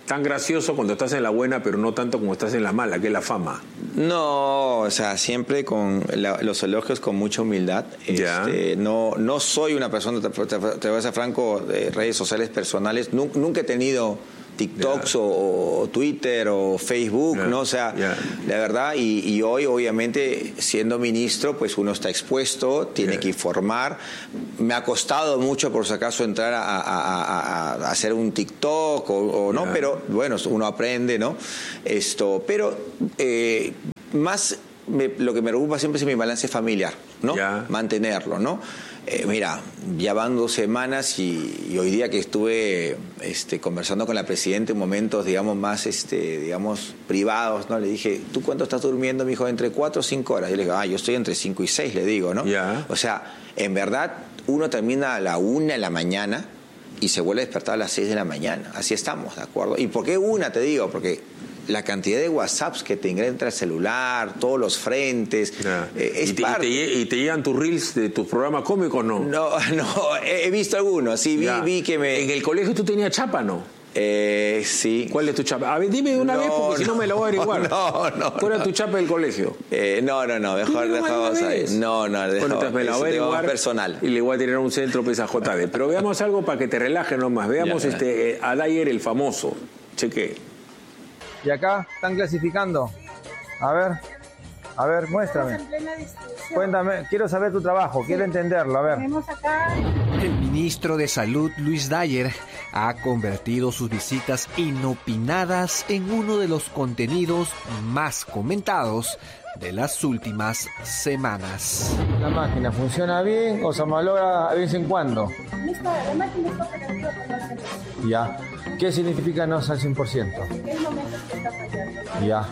Speaker 2: tan gracioso cuando estás en la buena, pero no tanto como estás en la mala, que es la fama.
Speaker 1: No, o sea, siempre con la, los elogios con mucha humildad. Este, no, no soy una persona, te, te, te voy a ser franco, de redes sociales personales. Nunca, nunca he tenido TikToks yeah. o, o Twitter o Facebook, yeah. ¿no? O sea, yeah. la verdad, y, y hoy obviamente siendo ministro, pues uno está expuesto, tiene yeah. que informar. Me ha costado mucho, por si acaso, entrar a, a, a, a hacer un TikTok o, o no, yeah. pero bueno, uno aprende, ¿no? Esto, pero eh, más me, lo que me preocupa siempre es mi balance familiar, ¿no? Yeah. Mantenerlo, ¿no? Eh, mira, ya van dos semanas y, y hoy día que estuve este, conversando con la presidenta en momentos, digamos, más, este, digamos, privados, ¿no? Le dije, ¿tú cuánto estás durmiendo? Me dijo, entre cuatro o cinco horas. Yo le digo, ah, yo estoy entre cinco y seis, le digo, ¿no? Yeah. O sea, en verdad, uno termina a la una de la mañana y se vuelve a despertar a las seis de la mañana. Así estamos, ¿de acuerdo? ¿Y por qué una? Te digo, porque la cantidad de WhatsApps que te ingresan al celular, todos los frentes, yeah. eh, es
Speaker 2: ¿Y te,
Speaker 1: parte...
Speaker 2: y, te, ¿Y te llegan tus reels de tus programas cómicos, no?
Speaker 1: No, no, he, he visto algunos, sí, vi, vi que me...
Speaker 2: ¿En el colegio tú tenías chapa, no?
Speaker 1: Eh, sí.
Speaker 2: ¿Cuál es tu chapa? A ver, dime de una no, vez porque no, si no me lo voy a averiguar.
Speaker 1: No, no.
Speaker 2: ¿Cuál era no. tu chapa del colegio?
Speaker 1: Eh, no, no, no, mejor dejamos ahí. No, no, dejamos.
Speaker 2: Bueno, me la voy a averiguar
Speaker 1: personal.
Speaker 2: Y le voy a tirar un centro pesa J D. Pero veamos algo para que te relajes nomás. Veamos ya, este eh, a Dyer el famoso. Cheque.
Speaker 5: Y acá están clasificando. A ver, a ver, muéstrame. Cuéntame, quiero saber tu trabajo, sí. quiero entenderlo, a ver.
Speaker 3: El ministro de Salud, Luis Dyer, ha convertido sus visitas inopinadas en uno de los contenidos más comentados de las últimas semanas.
Speaker 5: ¿La máquina funciona bien o se malogra de vez en cuando?
Speaker 6: La máquina está operativa con el cien por ciento.
Speaker 5: Ya. ¿Qué significa no al cien por ciento?
Speaker 6: Es momentos que está fallando.
Speaker 5: Ya.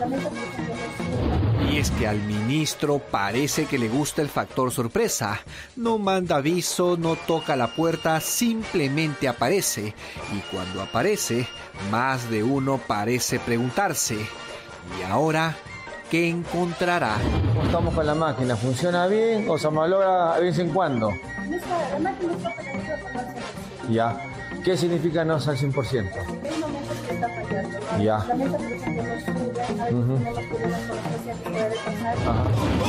Speaker 3: Y es que al ministro parece que le gusta el factor sorpresa. No manda aviso, no toca la puerta, simplemente aparece. Y cuando aparece, más de uno parece preguntarse, ¿y ahora qué encontrará?
Speaker 5: ¿Cómo estamos con la máquina? ¿Funciona bien o se malogra de vez en cuando?
Speaker 6: La máquina está operativa con el cien por ciento.
Speaker 5: Ya. ¿Qué significa no al cien por ciento?
Speaker 6: Es momentos que está fallando.
Speaker 5: Ya.
Speaker 6: La meta, por ejemplo, no sube, a veces uh-huh. tenemos problemas con la presión que puede pasar.
Speaker 5: Ajá.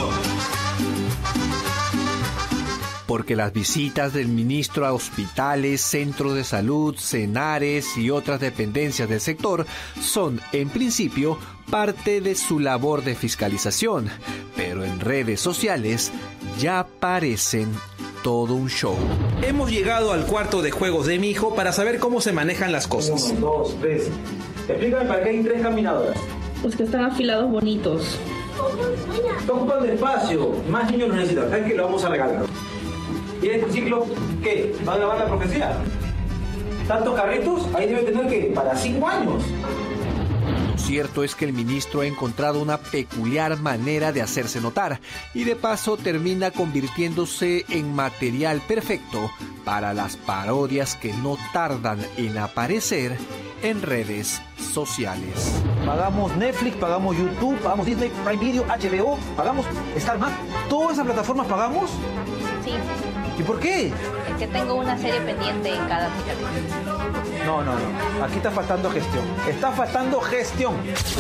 Speaker 3: Porque las visitas del ministro a hospitales, centros de salud, cenares y otras dependencias del sector son, en principio, parte de su labor de fiscalización, pero en redes sociales ya parecen todo un show.
Speaker 7: Hemos llegado al cuarto de juegos de mi hijo para saber cómo se manejan las cosas.
Speaker 5: Uno, dos, tres. Explícame para qué hay tres caminadoras.
Speaker 8: Pues que están afilados bonitos.
Speaker 5: Está ocupando espacio. Más niños lo necesitan. ¿Sabes qué? Lo vamos a regalar. ¿Y este ciclo qué? ¿Va a grabar la profecía? ¿Tantos carritos? Ahí debe tener que para cinco años.
Speaker 3: Lo cierto es que el ministro ha encontrado una peculiar manera de hacerse notar y de paso termina convirtiéndose en material perfecto para las parodias que no tardan en aparecer en redes sociales.
Speaker 9: Pagamos Netflix, pagamos YouTube, pagamos Disney, Prime Video, H B O, pagamos Star Max. ¿Todas esas plataformas pagamos?
Speaker 10: Sí.
Speaker 9: ¿Y por qué?
Speaker 10: Es que tengo una serie pendiente en cada aplicación.
Speaker 9: No, no, no. Aquí está faltando gestión. Está faltando gestión.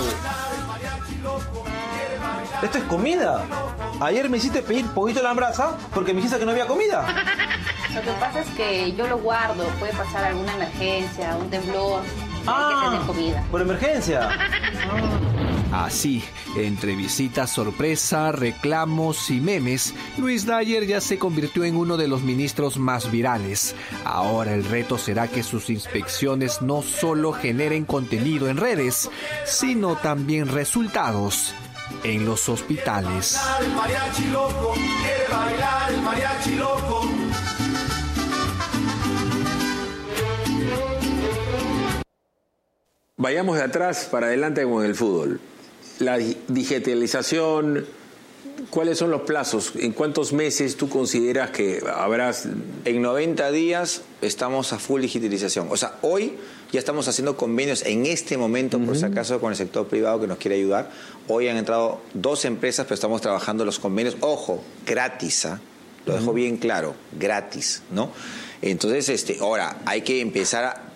Speaker 9: Esto es comida. Ayer me hiciste pedir poquito a la brasa porque me dijiste que no había comida.
Speaker 10: Lo que pasa es que yo lo guardo. Puede pasar alguna emergencia, un temblor.
Speaker 9: Ah,
Speaker 10: hay que tener comida.
Speaker 9: ¿Por emergencia?
Speaker 3: Ah. Así, entre visitas sorpresa, reclamos y memes, Luis Dyer ya se convirtió en uno de los ministros más virales. Ahora el reto será que sus inspecciones no solo generen contenido en redes, sino también resultados en los hospitales.
Speaker 11: El mariachi loco, quiere bailar el mariachi loco.
Speaker 2: Vayamos de atrás para adelante con el fútbol. La digitalización, ¿cuáles son los plazos? ¿En cuántos meses tú consideras que habrás...?
Speaker 1: En noventa días estamos a full digitalización. O sea, hoy ya estamos haciendo convenios en este momento, uh-huh. por si acaso, con el sector privado que nos quiere ayudar. Hoy han entrado dos empresas, pero estamos trabajando los convenios. Ojo, gratis, ¿eh? Lo dejo uh-huh. bien claro, gratis, ¿no? Entonces, este, ahora, hay que empezar a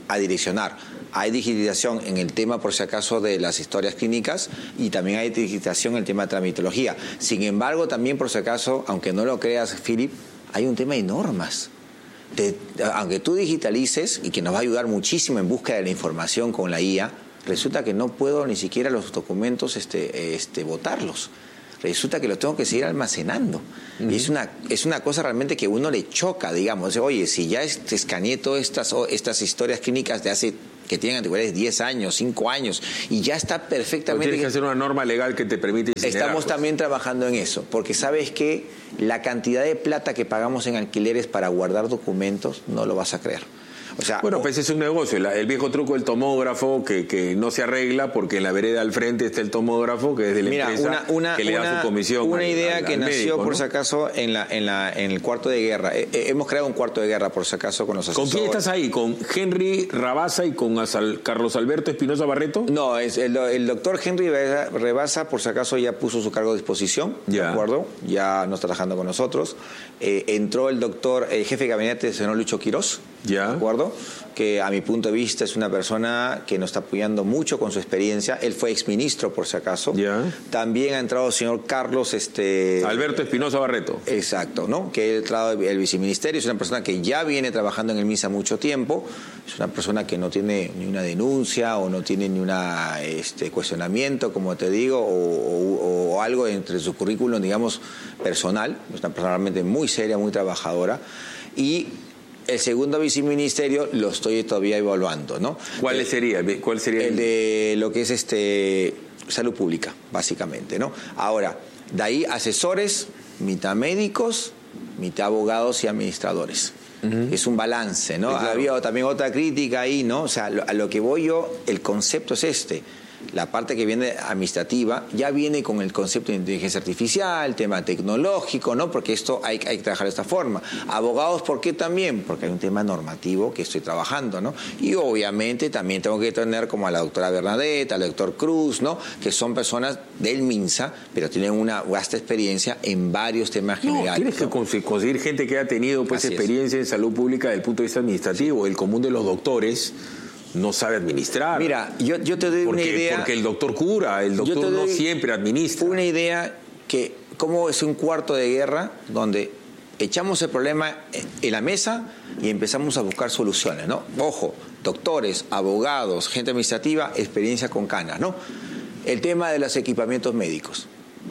Speaker 1: a direccionar. Hay digitalización en el tema, por si acaso, de las historias clínicas y también hay digitalización en el tema de tramitología. Sin embargo, también, por si acaso, aunque no lo creas, Philip, hay un tema de normas. De, aunque tú digitalices, y que nos va a ayudar muchísimo en búsqueda de la información con la I A, resulta que no puedo ni siquiera los documentos este, este, botarlos. Resulta que los tengo que seguir almacenando. Uh-huh. Y es una, es una cosa realmente que uno le choca, digamos. Oye, si ya este, escaneé todas estas, estas historias clínicas de hace, que tienen antigüedades diez años, cinco años, y ya está perfectamente...
Speaker 2: Tienes que hacer una norma legal que te permite incinerar.
Speaker 1: Estamos pues. también trabajando en eso, porque sabes que la cantidad de plata que pagamos en alquileres para guardar documentos, no lo vas a creer. O sea,
Speaker 2: bueno, pues es un negocio. El, el viejo truco del tomógrafo que, que no se arregla porque en la vereda al frente está el tomógrafo que es de la
Speaker 1: mira,
Speaker 2: empresa
Speaker 1: una, una,
Speaker 2: que le da
Speaker 1: una,
Speaker 2: su comisión.
Speaker 1: Una
Speaker 2: al,
Speaker 1: idea
Speaker 2: al,
Speaker 1: que
Speaker 2: al
Speaker 1: nació,
Speaker 2: médico,
Speaker 1: por
Speaker 2: ¿no?
Speaker 1: si acaso, en, la, en, la, en el cuarto de guerra. Eh, eh, hemos creado un cuarto de guerra, por si acaso, con los asesores.
Speaker 2: ¿Con quién estás ahí? ¿Con Henry Rabasa y con Asal, Carlos Alberto Espinosa Barreto?
Speaker 1: No, es el, el doctor Henry Rabasa, por si acaso, ya puso su cargo a disposición.
Speaker 2: Ya.
Speaker 1: ¿De acuerdo? Ya no está trabajando con nosotros. Eh, entró el doctor, el jefe de gabinete, el señor Lucho Quirós.
Speaker 2: Ya.
Speaker 1: ¿De acuerdo? Que a mi punto de vista es una persona que nos está apoyando mucho con su experiencia. Él fue exministro, por si acaso.
Speaker 2: Ya.
Speaker 1: También ha entrado el señor Carlos... este
Speaker 2: Alberto Espinosa Barreto.
Speaker 1: Exacto, ¿no? Que ha entrado el viceministerio. Es una persona que ya viene trabajando en el MINSA mucho tiempo. Es una persona que no tiene ni una denuncia o no tiene ni un este, cuestionamiento, como te digo, o, o, o algo entre su currículum, digamos, personal. Es una persona realmente muy seria, muy trabajadora. Y... el segundo viceministerio lo estoy todavía evaluando, ¿no?
Speaker 2: ¿Cuál
Speaker 1: el,
Speaker 2: sería? ¿Cuál sería?
Speaker 1: El de lo que es este salud pública, básicamente, ¿no? Ahora, de ahí asesores, mitad médicos, mitad abogados y administradores. Uh-huh. Es un balance, ¿no? Sí, claro. Había también otra crítica ahí, ¿no? O sea, a lo que voy yo, el concepto es este. La parte que viene administrativa ya viene con el concepto de inteligencia artificial, tema tecnológico, ¿no? Porque esto hay, hay que trabajar de esta forma. Abogados, ¿por qué también? Porque hay un tema normativo que estoy trabajando, ¿no? Y obviamente también tengo que tener como a la doctora Bernadette, al doctor Cruz, ¿no? Que son personas del MINSA, pero tienen una vasta experiencia en varios temas
Speaker 2: no,
Speaker 1: generales.
Speaker 2: Tienes ¿no? que conseguir gente que ha tenido pues Así experiencia es. en salud pública desde el punto de vista administrativo. El común de los doctores no sabe administrar.
Speaker 1: Mira, yo, yo te doy
Speaker 2: porque,
Speaker 1: una idea...
Speaker 2: Porque el doctor cura, el doctor no siempre administra.
Speaker 1: Una idea que, como es un cuarto de guerra donde echamos el problema en la mesa y empezamos a buscar soluciones, ¿no? Ojo, doctores, abogados, gente administrativa, experiencia con canas, ¿no? El tema de los equipamientos médicos.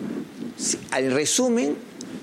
Speaker 1: Al resumen,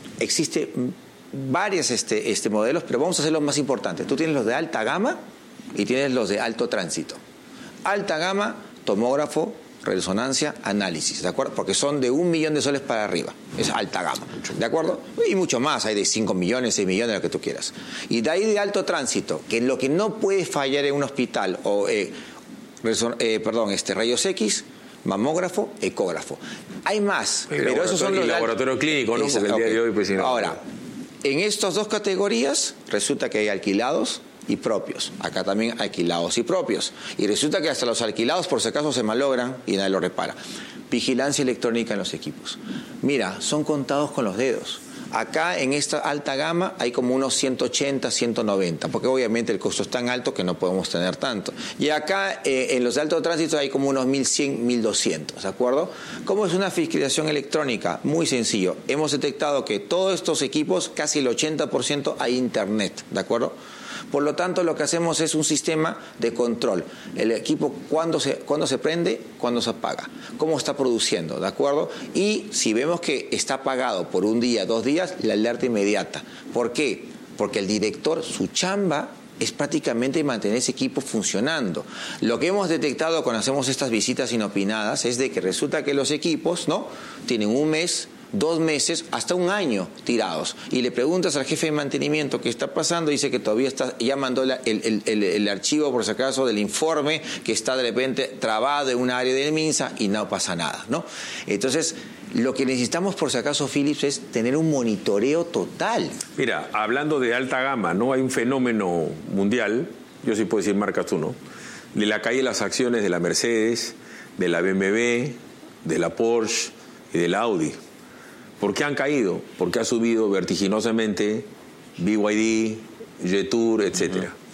Speaker 1: existen varios este, este modelos, pero vamos a hacer los más importantes. Tú tienes los de alta gama y tienes los de alto tránsito. Alta gama, tomógrafo, resonancia, análisis, ¿de acuerdo? Porque son de un millón de soles para arriba. Es alta gama, ¿de acuerdo? Y mucho más, hay de cinco millones, seis millones, lo que tú quieras. Y de ahí de alto tránsito, que lo que no puede fallar en un hospital, o eh, reson, eh, perdón, este, rayos X, mamógrafo, ecógrafo. Hay más,
Speaker 2: el
Speaker 1: pero esos son los...
Speaker 2: El laboratorio clínico, ¿no?
Speaker 1: Porque
Speaker 2: el
Speaker 1: okay.
Speaker 2: día de hoy, pues, si no,
Speaker 1: Ahora, en estas dos categorías, resulta que hay alquilados y propios. Acá también alquilados y propios. Y resulta que hasta los alquilados, por si acaso, se malogran y nadie lo repara. Vigilancia electrónica en los equipos. Mira, son contados con los dedos. Acá en esta alta gama hay como unos ciento ochenta, ciento noventa, porque obviamente el costo es tan alto que no podemos tener tanto. Y acá eh, en los de alto tránsito hay como unos mil cien, mil doscientos, ¿de acuerdo? ¿Cómo es una fiscalización electrónica? Muy sencillo. Hemos detectado que todos estos equipos, casi el ochenta por ciento, hay internet, ¿de acuerdo? Por lo tanto, lo que hacemos es un sistema de control. El equipo, cuándo se, cuándo se prende, cuándo se apaga, cómo está produciendo, ¿de acuerdo? Y si vemos que está apagado por un día, dos días, la alerta inmediata. ¿Por qué? Porque el director, su chamba es prácticamente mantener ese equipo funcionando. Lo que hemos detectado cuando hacemos estas visitas inopinadas es de que resulta que los equipos, ¿no?, tienen un mes, dos meses, hasta un año tirados. Y le preguntas al jefe de mantenimiento qué está pasando, dice que todavía está, ya mandó la, el, el, el, el archivo, por si acaso, del informe, que está de repente trabado en un área del MINSA y no pasa nada, ¿no? Entonces, lo que necesitamos, por si acaso, Philips, es tener un monitoreo total.
Speaker 2: Mira, hablando de alta gama, ¿no? Hay un fenómeno mundial, yo sí puedo decir marcas tú, ¿no?, de la caída de las acciones de la Mercedes, de la B M W, de la Porsche y de la Audi. ¿Por qué han caído? Porque ha subido vertiginosamente B Y D, Jetour, etcétera. Uh-huh.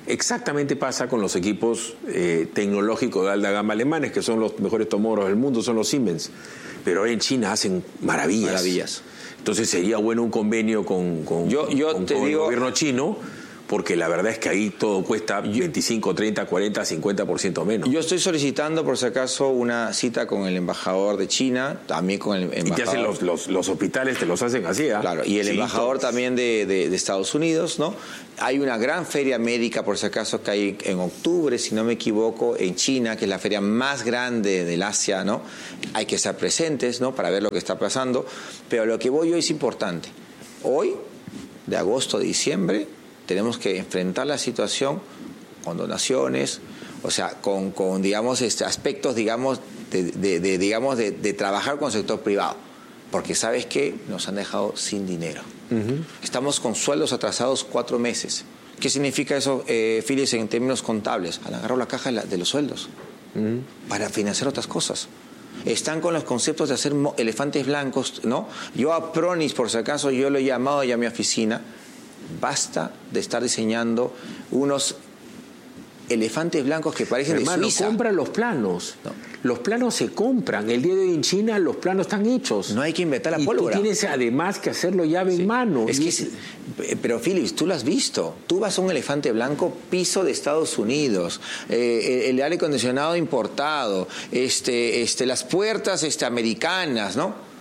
Speaker 2: exactamente pasa con los equipos eh, tecnológicos de alta gama alemanes, que son los mejores tomógrafos del mundo, son los Siemens. Pero ahora en China hacen maravillas.
Speaker 1: Maravillas.
Speaker 2: Entonces sería bueno un convenio con, con,
Speaker 1: yo, yo
Speaker 2: con,
Speaker 1: te
Speaker 2: con
Speaker 1: digo,
Speaker 2: el gobierno chino, porque la verdad es que ahí todo cuesta veinticinco, treinta, cuarenta, cincuenta por ciento menos.
Speaker 1: Yo estoy solicitando, por si acaso, una cita con el embajador de China, también con el embajador...
Speaker 2: Y te hacen los, los, los hospitales, te los hacen así, ¿eh?
Speaker 1: Claro, y el
Speaker 2: sí,
Speaker 1: embajador
Speaker 2: todos.
Speaker 1: también de, de, de Estados Unidos, ¿no? Hay una gran feria médica, por si acaso, que hay en octubre, si no me equivoco, en China, que es la feria más grande del Asia, ¿no? Hay que estar presentes, ¿no? Para ver lo que está pasando. Pero lo que voy hoy es importante. Hoy, de agosto a diciembre, tenemos que enfrentar la situación con donaciones, o sea, con, con digamos, este, aspectos, digamos, de, de, de, digamos de, de trabajar con el sector privado. Porque, ¿sabes qué? Nos han dejado sin dinero. Uh-huh. Estamos con sueldos atrasados cuatro meses. ¿Qué significa eso, eh, Phyllis, en términos contables? Han agarrado la caja de, la, de los sueldos uh-huh. para financiar otras cosas. Están con los conceptos de hacer elefantes blancos, ¿no? Yo a Pronis, por si acaso, yo lo he llamado ya a mi oficina. Basta de estar diseñando unos elefantes blancos que parecen
Speaker 2: Hermano,
Speaker 1: de Suiza.
Speaker 2: compra los planos. No. Los planos se compran. El día de hoy en China los planos están hechos.
Speaker 1: No hay que inventar la
Speaker 2: y
Speaker 1: pólvora.
Speaker 2: Tú tienes además que hacerlo llave sí. en mano.
Speaker 1: Es
Speaker 2: y
Speaker 1: que,
Speaker 2: es...
Speaker 1: Pero Phyllis, tú lo has visto. Tú vas a un elefante blanco, piso de Estados Unidos, eh, el aire acondicionado importado, este, este, las puertas este, americanas, ¿no?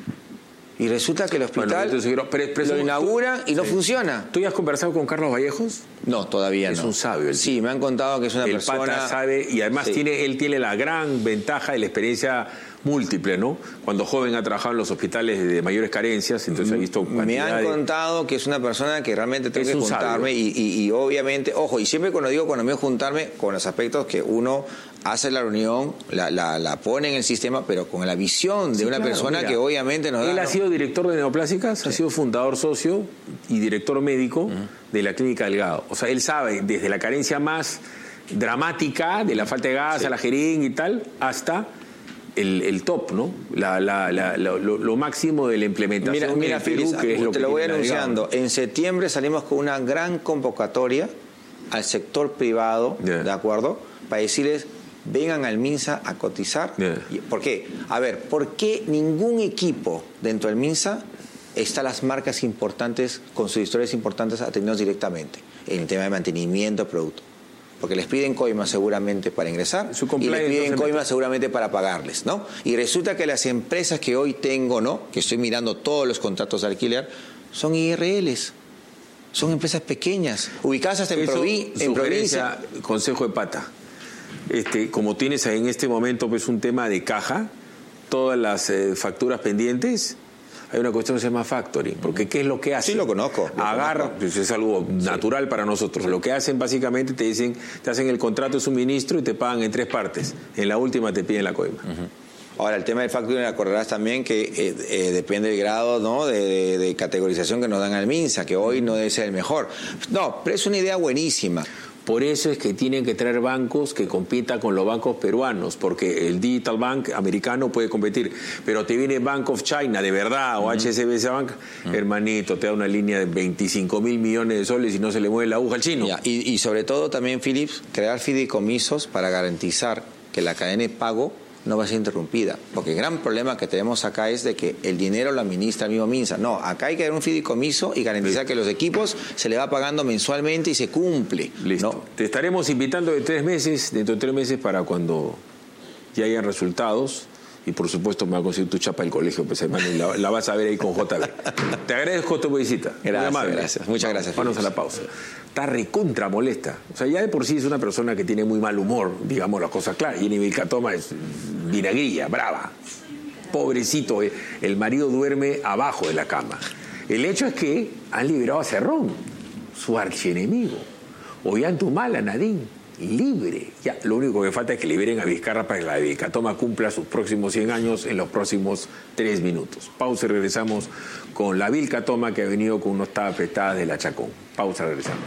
Speaker 1: Y resulta que el hospital
Speaker 2: bueno, pero, pero,
Speaker 1: lo inaugura y no
Speaker 2: sí.
Speaker 1: funciona.
Speaker 2: ¿Tú ya has conversado con Carlos Vallejos?
Speaker 1: No, todavía
Speaker 2: es
Speaker 1: no.
Speaker 2: Es un sabio. El
Speaker 1: sí,
Speaker 2: tío.
Speaker 1: me han contado que es una
Speaker 2: el
Speaker 1: persona...
Speaker 2: El pata sabe, y además sí. tiene, él tiene la gran ventaja de la experiencia múltiple, ¿no? Cuando joven ha trabajado en los hospitales de mayores carencias, entonces ha visto
Speaker 1: Me han
Speaker 2: de...
Speaker 1: contado que es una persona que realmente tengo
Speaker 2: es
Speaker 1: que juntarme y, y, y obviamente, ojo, y siempre cuando digo cuando me voy a juntarme con los aspectos que uno hace la reunión, la, la, la pone en el sistema, pero con la visión de sí, una claro, persona mira, que obviamente nos da...
Speaker 2: Él ha
Speaker 1: ¿no?
Speaker 2: sido director de Neoplásicas, sí. ha sido fundador socio y director médico uh-huh. de la Clínica Delgado. O sea, él sabe desde la carencia más dramática, de la falta de gas, sí. a la jeringa y tal, hasta... El, el top, ¿no? La, la, la, la, lo, lo máximo de la implementación.
Speaker 1: Mira, mira,
Speaker 2: en Perú,
Speaker 1: Phyllis,
Speaker 2: que es lo
Speaker 1: te
Speaker 2: que
Speaker 1: lo voy anunciando. En septiembre salimos con una gran convocatoria al sector privado, yeah. ¿de acuerdo? Para decirles, vengan al MINSA a cotizar. Yeah. ¿Por qué? A ver, ¿por qué ningún equipo dentro del MINSA está las marcas importantes, con sus historias importantes, atendidos directamente? En el tema de mantenimiento, producto. Porque les piden coimas seguramente para ingresar y les piden coimas seguramente para pagarles, ¿no? Y resulta que las empresas que hoy tengo, ¿no? Que estoy mirando todos los contratos de alquiler, son I R Ls. Son empresas pequeñas, ubicadas hasta en, provi en provincia.
Speaker 2: Consejo de pata. Este, como tienes en este momento pues un tema de caja, todas las eh, facturas pendientes... Hay una cuestión que se llama factoring, porque ¿qué es lo que hacen?
Speaker 1: Sí, lo conozco. Lo
Speaker 2: Agarra,
Speaker 1: conozco.
Speaker 2: Pues es algo natural sí. para nosotros. Sí. Lo que hacen básicamente te dicen, te hacen el contrato de suministro y te pagan en tres partes. En la última te piden la coima.
Speaker 1: Uh-huh. Ahora, el tema del factoring, acordarás también que eh, eh, depende del grado, ¿no? de, de, de categorización que nos dan al MINSA, que hoy no debe ser el mejor. No, pero es una idea buenísima.
Speaker 2: Por eso es que tienen que traer bancos que compitan con los bancos peruanos, porque el Digital Bank americano puede competir, pero te viene Bank of China de verdad, o uh-huh. H S B C Bank, uh-huh. hermanito, te da una línea de veinticinco mil millones de soles y no se le mueve la aguja al chino.
Speaker 1: Ya, y, y sobre todo también, Philips, crear fideicomisos para garantizar que la cadena de pago no va a ser interrumpida, porque el gran problema que tenemos acá es de que el dinero lo administra el mismo MINSA. No, acá hay que dar un fideicomiso y garantizar Listo. que los equipos se le va pagando mensualmente y se cumple.
Speaker 2: Listo. ¿No? Te estaremos invitando de tres meses, dentro de tres meses para cuando ya hayan resultados. Y por supuesto me va a conseguir tu chapa del colegio, pues hermano, y la, la vas a ver ahí con J B. Te agradezco tu visita.
Speaker 1: Gracias, Muy gracias. Muchas gracias.
Speaker 2: Vamos a la pausa. Está recontra molesta. O sea, ya de por sí es una persona que tiene muy mal humor, digamos las cosas claras. Y en Vilcatoma es vinagrilla, brava. Pobrecito, el marido duerme abajo de la cama. El hecho es que han liberado a Cerrón, su archienemigo. Ollantumala, Nadine. Libre. Ya, lo único que falta es que liberen a Vizcarra para que la Vilcatoma cumpla sus próximos cien años en los próximos tres minutos. Pausa y regresamos con la Vilcatoma que ha venido con unos tapetas de la Chacón. Pausa, regresamos.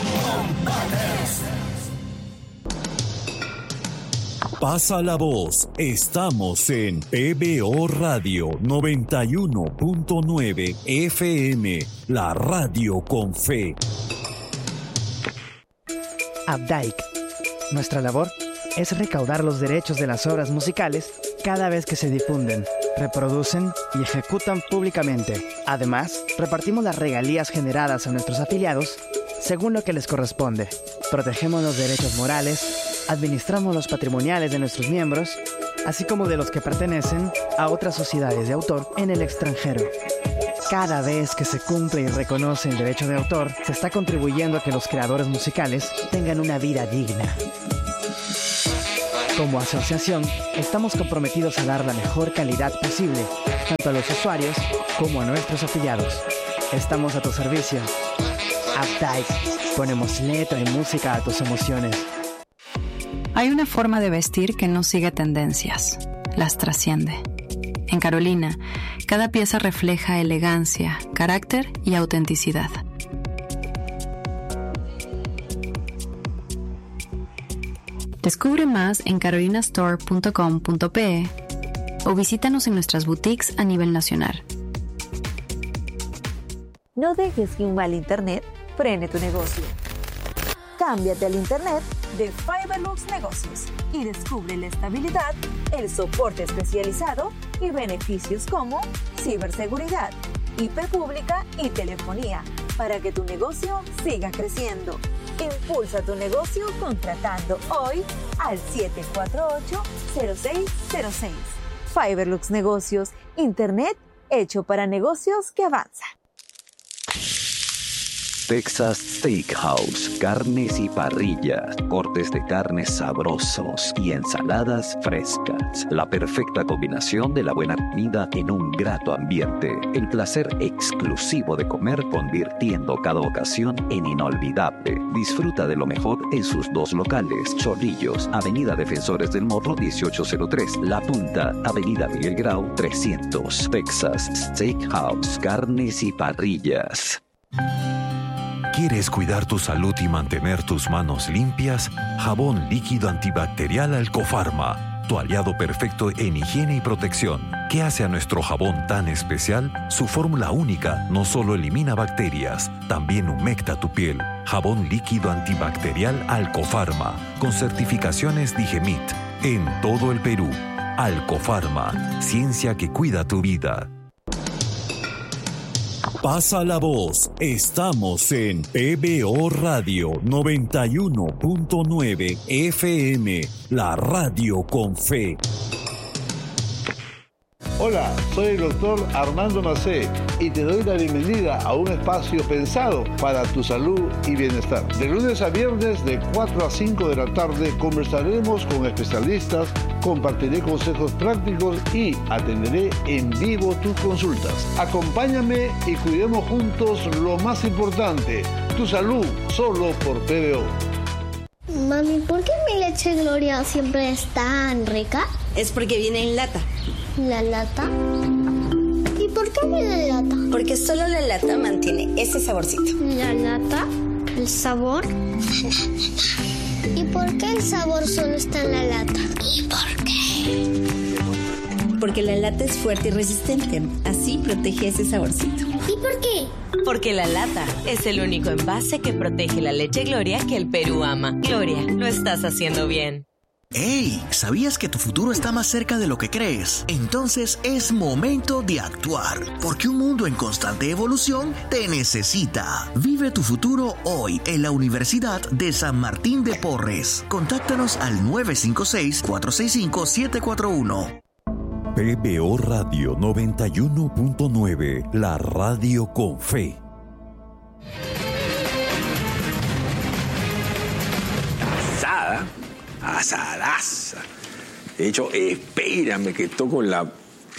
Speaker 12: Pasa la voz. Estamos en P B O Radio noventa y uno punto nueve F M, la radio con fe.
Speaker 13: Updike. Nuestra labor es recaudar los derechos de las obras musicales cada vez que se difunden, reproducen y ejecutan públicamente. Además, repartimos las regalías generadas a nuestros afiliados según lo que les corresponde. Protegemos los derechos morales, administramos los patrimoniales de nuestros miembros, así como de los que pertenecen a otras sociedades de autor en el extranjero. Cada vez que se cumple y reconoce el derecho de autor, se está contribuyendo a que los creadores musicales tengan una vida digna. Como asociación, estamos comprometidos a dar la mejor calidad posible, tanto a los usuarios como a nuestros afiliados. Estamos a tu servicio. Updike. Ponemos letra y música a tus emociones.
Speaker 14: Hay una forma de vestir que no sigue tendencias, las trasciende. En Carolina, cada pieza refleja elegancia, carácter y autenticidad. Descubre más en carolina store punto com punto pe o visítanos en nuestras boutiques a nivel nacional.
Speaker 15: No dejes que un mal internet frene tu negocio. Cámbiate al internet de Fiberlux Negocios y descubre la estabilidad, el soporte especializado y beneficios como ciberseguridad, I P pública y telefonía para que tu negocio siga creciendo. Impulsa tu negocio contratando hoy al siete cuatro ocho, cero seis cero seis. Fiberlux Negocios, internet hecho para negocios que avanzan.
Speaker 16: Texas Steakhouse, carnes y parrillas, cortes de carnes sabrosos y ensaladas frescas. La perfecta combinación de la buena comida en un grato ambiente. El placer exclusivo de comer convirtiendo cada ocasión en inolvidable. Disfruta de lo mejor en sus dos locales. Chorrillos, Avenida Defensores del Morro dieciocho cero tres. La Punta, Avenida Miguel Grau trescientos. Texas Steakhouse, carnes y parrillas.
Speaker 17: ¿Quieres cuidar tu salud y mantener tus manos limpias? Jabón líquido antibacterial Alcofarma, tu aliado perfecto en higiene y protección. ¿Qué hace a nuestro jabón tan especial? Su fórmula única no solo elimina bacterias, también humecta tu piel. Jabón líquido antibacterial Alcofarma, con certificaciones Digemit, en todo el Perú. Alcofarma, ciencia que cuida tu vida.
Speaker 12: Pasa la voz. Estamos en P B O Radio noventa y uno punto nueve F M, la radio con fe.
Speaker 18: Hola, soy el doctor Armando Macé y te doy la bienvenida a un espacio pensado para tu salud y bienestar. De lunes a viernes de cuatro a cinco de la tarde conversaremos con especialistas, compartiré consejos prácticos y atenderé en vivo tus consultas. Acompáñame y cuidemos juntos lo más importante, tu salud, solo por P B O.
Speaker 19: Mami, ¿por qué mi leche Gloria siempre es tan rica?
Speaker 20: Es porque viene en lata.
Speaker 19: ¿La lata? ¿Y por qué viene en lata?
Speaker 20: Porque solo la lata mantiene ese saborcito.
Speaker 19: ¿La lata? ¿El sabor? ¿Y por qué el sabor solo está en la lata?
Speaker 20: ¿Y por qué? Porque la lata es fuerte y resistente. Así protege ese saborcito.
Speaker 19: ¿Y por qué?
Speaker 21: Porque la lata es el único envase que protege la leche Gloria que el Perú ama. Gloria, lo estás haciendo bien.
Speaker 22: ¡Hey! ¿Sabías que tu futuro está más cerca de lo que crees? Entonces es momento de actuar, porque un mundo en constante evolución te necesita. Vive tu futuro hoy en la Universidad de San Martín de Porres. Contáctanos al nueve cinco seis, cuatro seis cinco, siete cuatro uno.
Speaker 12: P B O Radio noventa y uno punto nueve, la radio con fe.
Speaker 2: Asada, asadaza. De hecho, espérame que toco la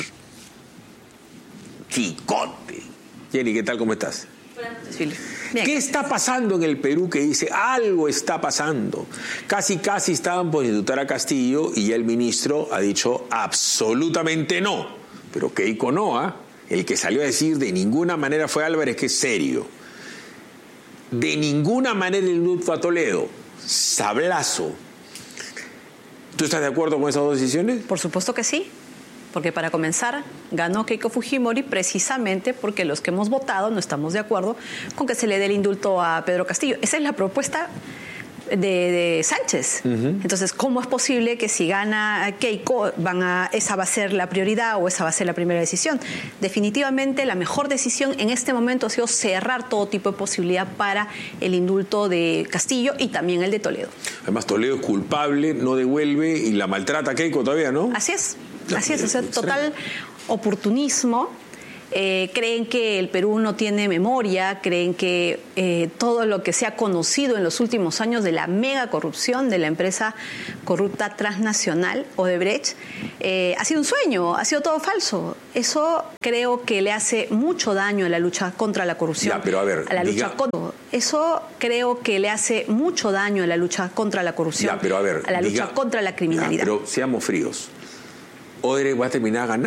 Speaker 2: chicote. Jenny, ¿qué tal? ¿Cómo estás?
Speaker 21: Bien.
Speaker 2: ¿Qué está pasando en el Perú que dice algo está pasando? Casi, casi estaban por indultar a Castillo y ya el ministro ha dicho absolutamente no. Pero Keiko Noa, el que salió a decir de ninguna manera fue Álvarez, que es serio. De ninguna manera el indulto a Toledo. Sablazo. ¿Tú estás de acuerdo con esas dos decisiones?
Speaker 23: Por supuesto que sí. Porque para comenzar, ganó Keiko Fujimori precisamente porque los que hemos votado no estamos de acuerdo con que se le dé el indulto a Pedro Castillo. Esa es la propuesta de, de Sánchez. Uh-huh. Entonces, ¿cómo es posible que si gana Keiko van a, esa va a ser la prioridad o esa va a ser la primera decisión? Definitivamente la mejor decisión en este momento ha sido cerrar todo tipo de posibilidad para el indulto de Castillo y también el de Toledo.
Speaker 2: Además, Toledo es culpable, no devuelve y la maltrata a Keiko todavía, ¿no?
Speaker 23: Así es, así es, o sea, total oportunismo. Eh, creen que el Perú no tiene memoria, creen que eh, todo lo que se ha conocido en los últimos años de la mega corrupción de la empresa corrupta transnacional Odebrecht eh, ha sido un sueño, ha sido todo falso. Eso creo que le hace mucho daño a la lucha contra la corrupción.
Speaker 2: Ya, pero a ver,
Speaker 23: a la
Speaker 2: diga...
Speaker 23: lucha contra... Eso creo que le hace mucho daño a la lucha contra la corrupción,
Speaker 2: ya, pero a ver,
Speaker 23: a la
Speaker 2: diga...
Speaker 23: lucha contra la criminalidad.
Speaker 2: Ya, pero seamos fríos. Odebrecht va a terminar ganando.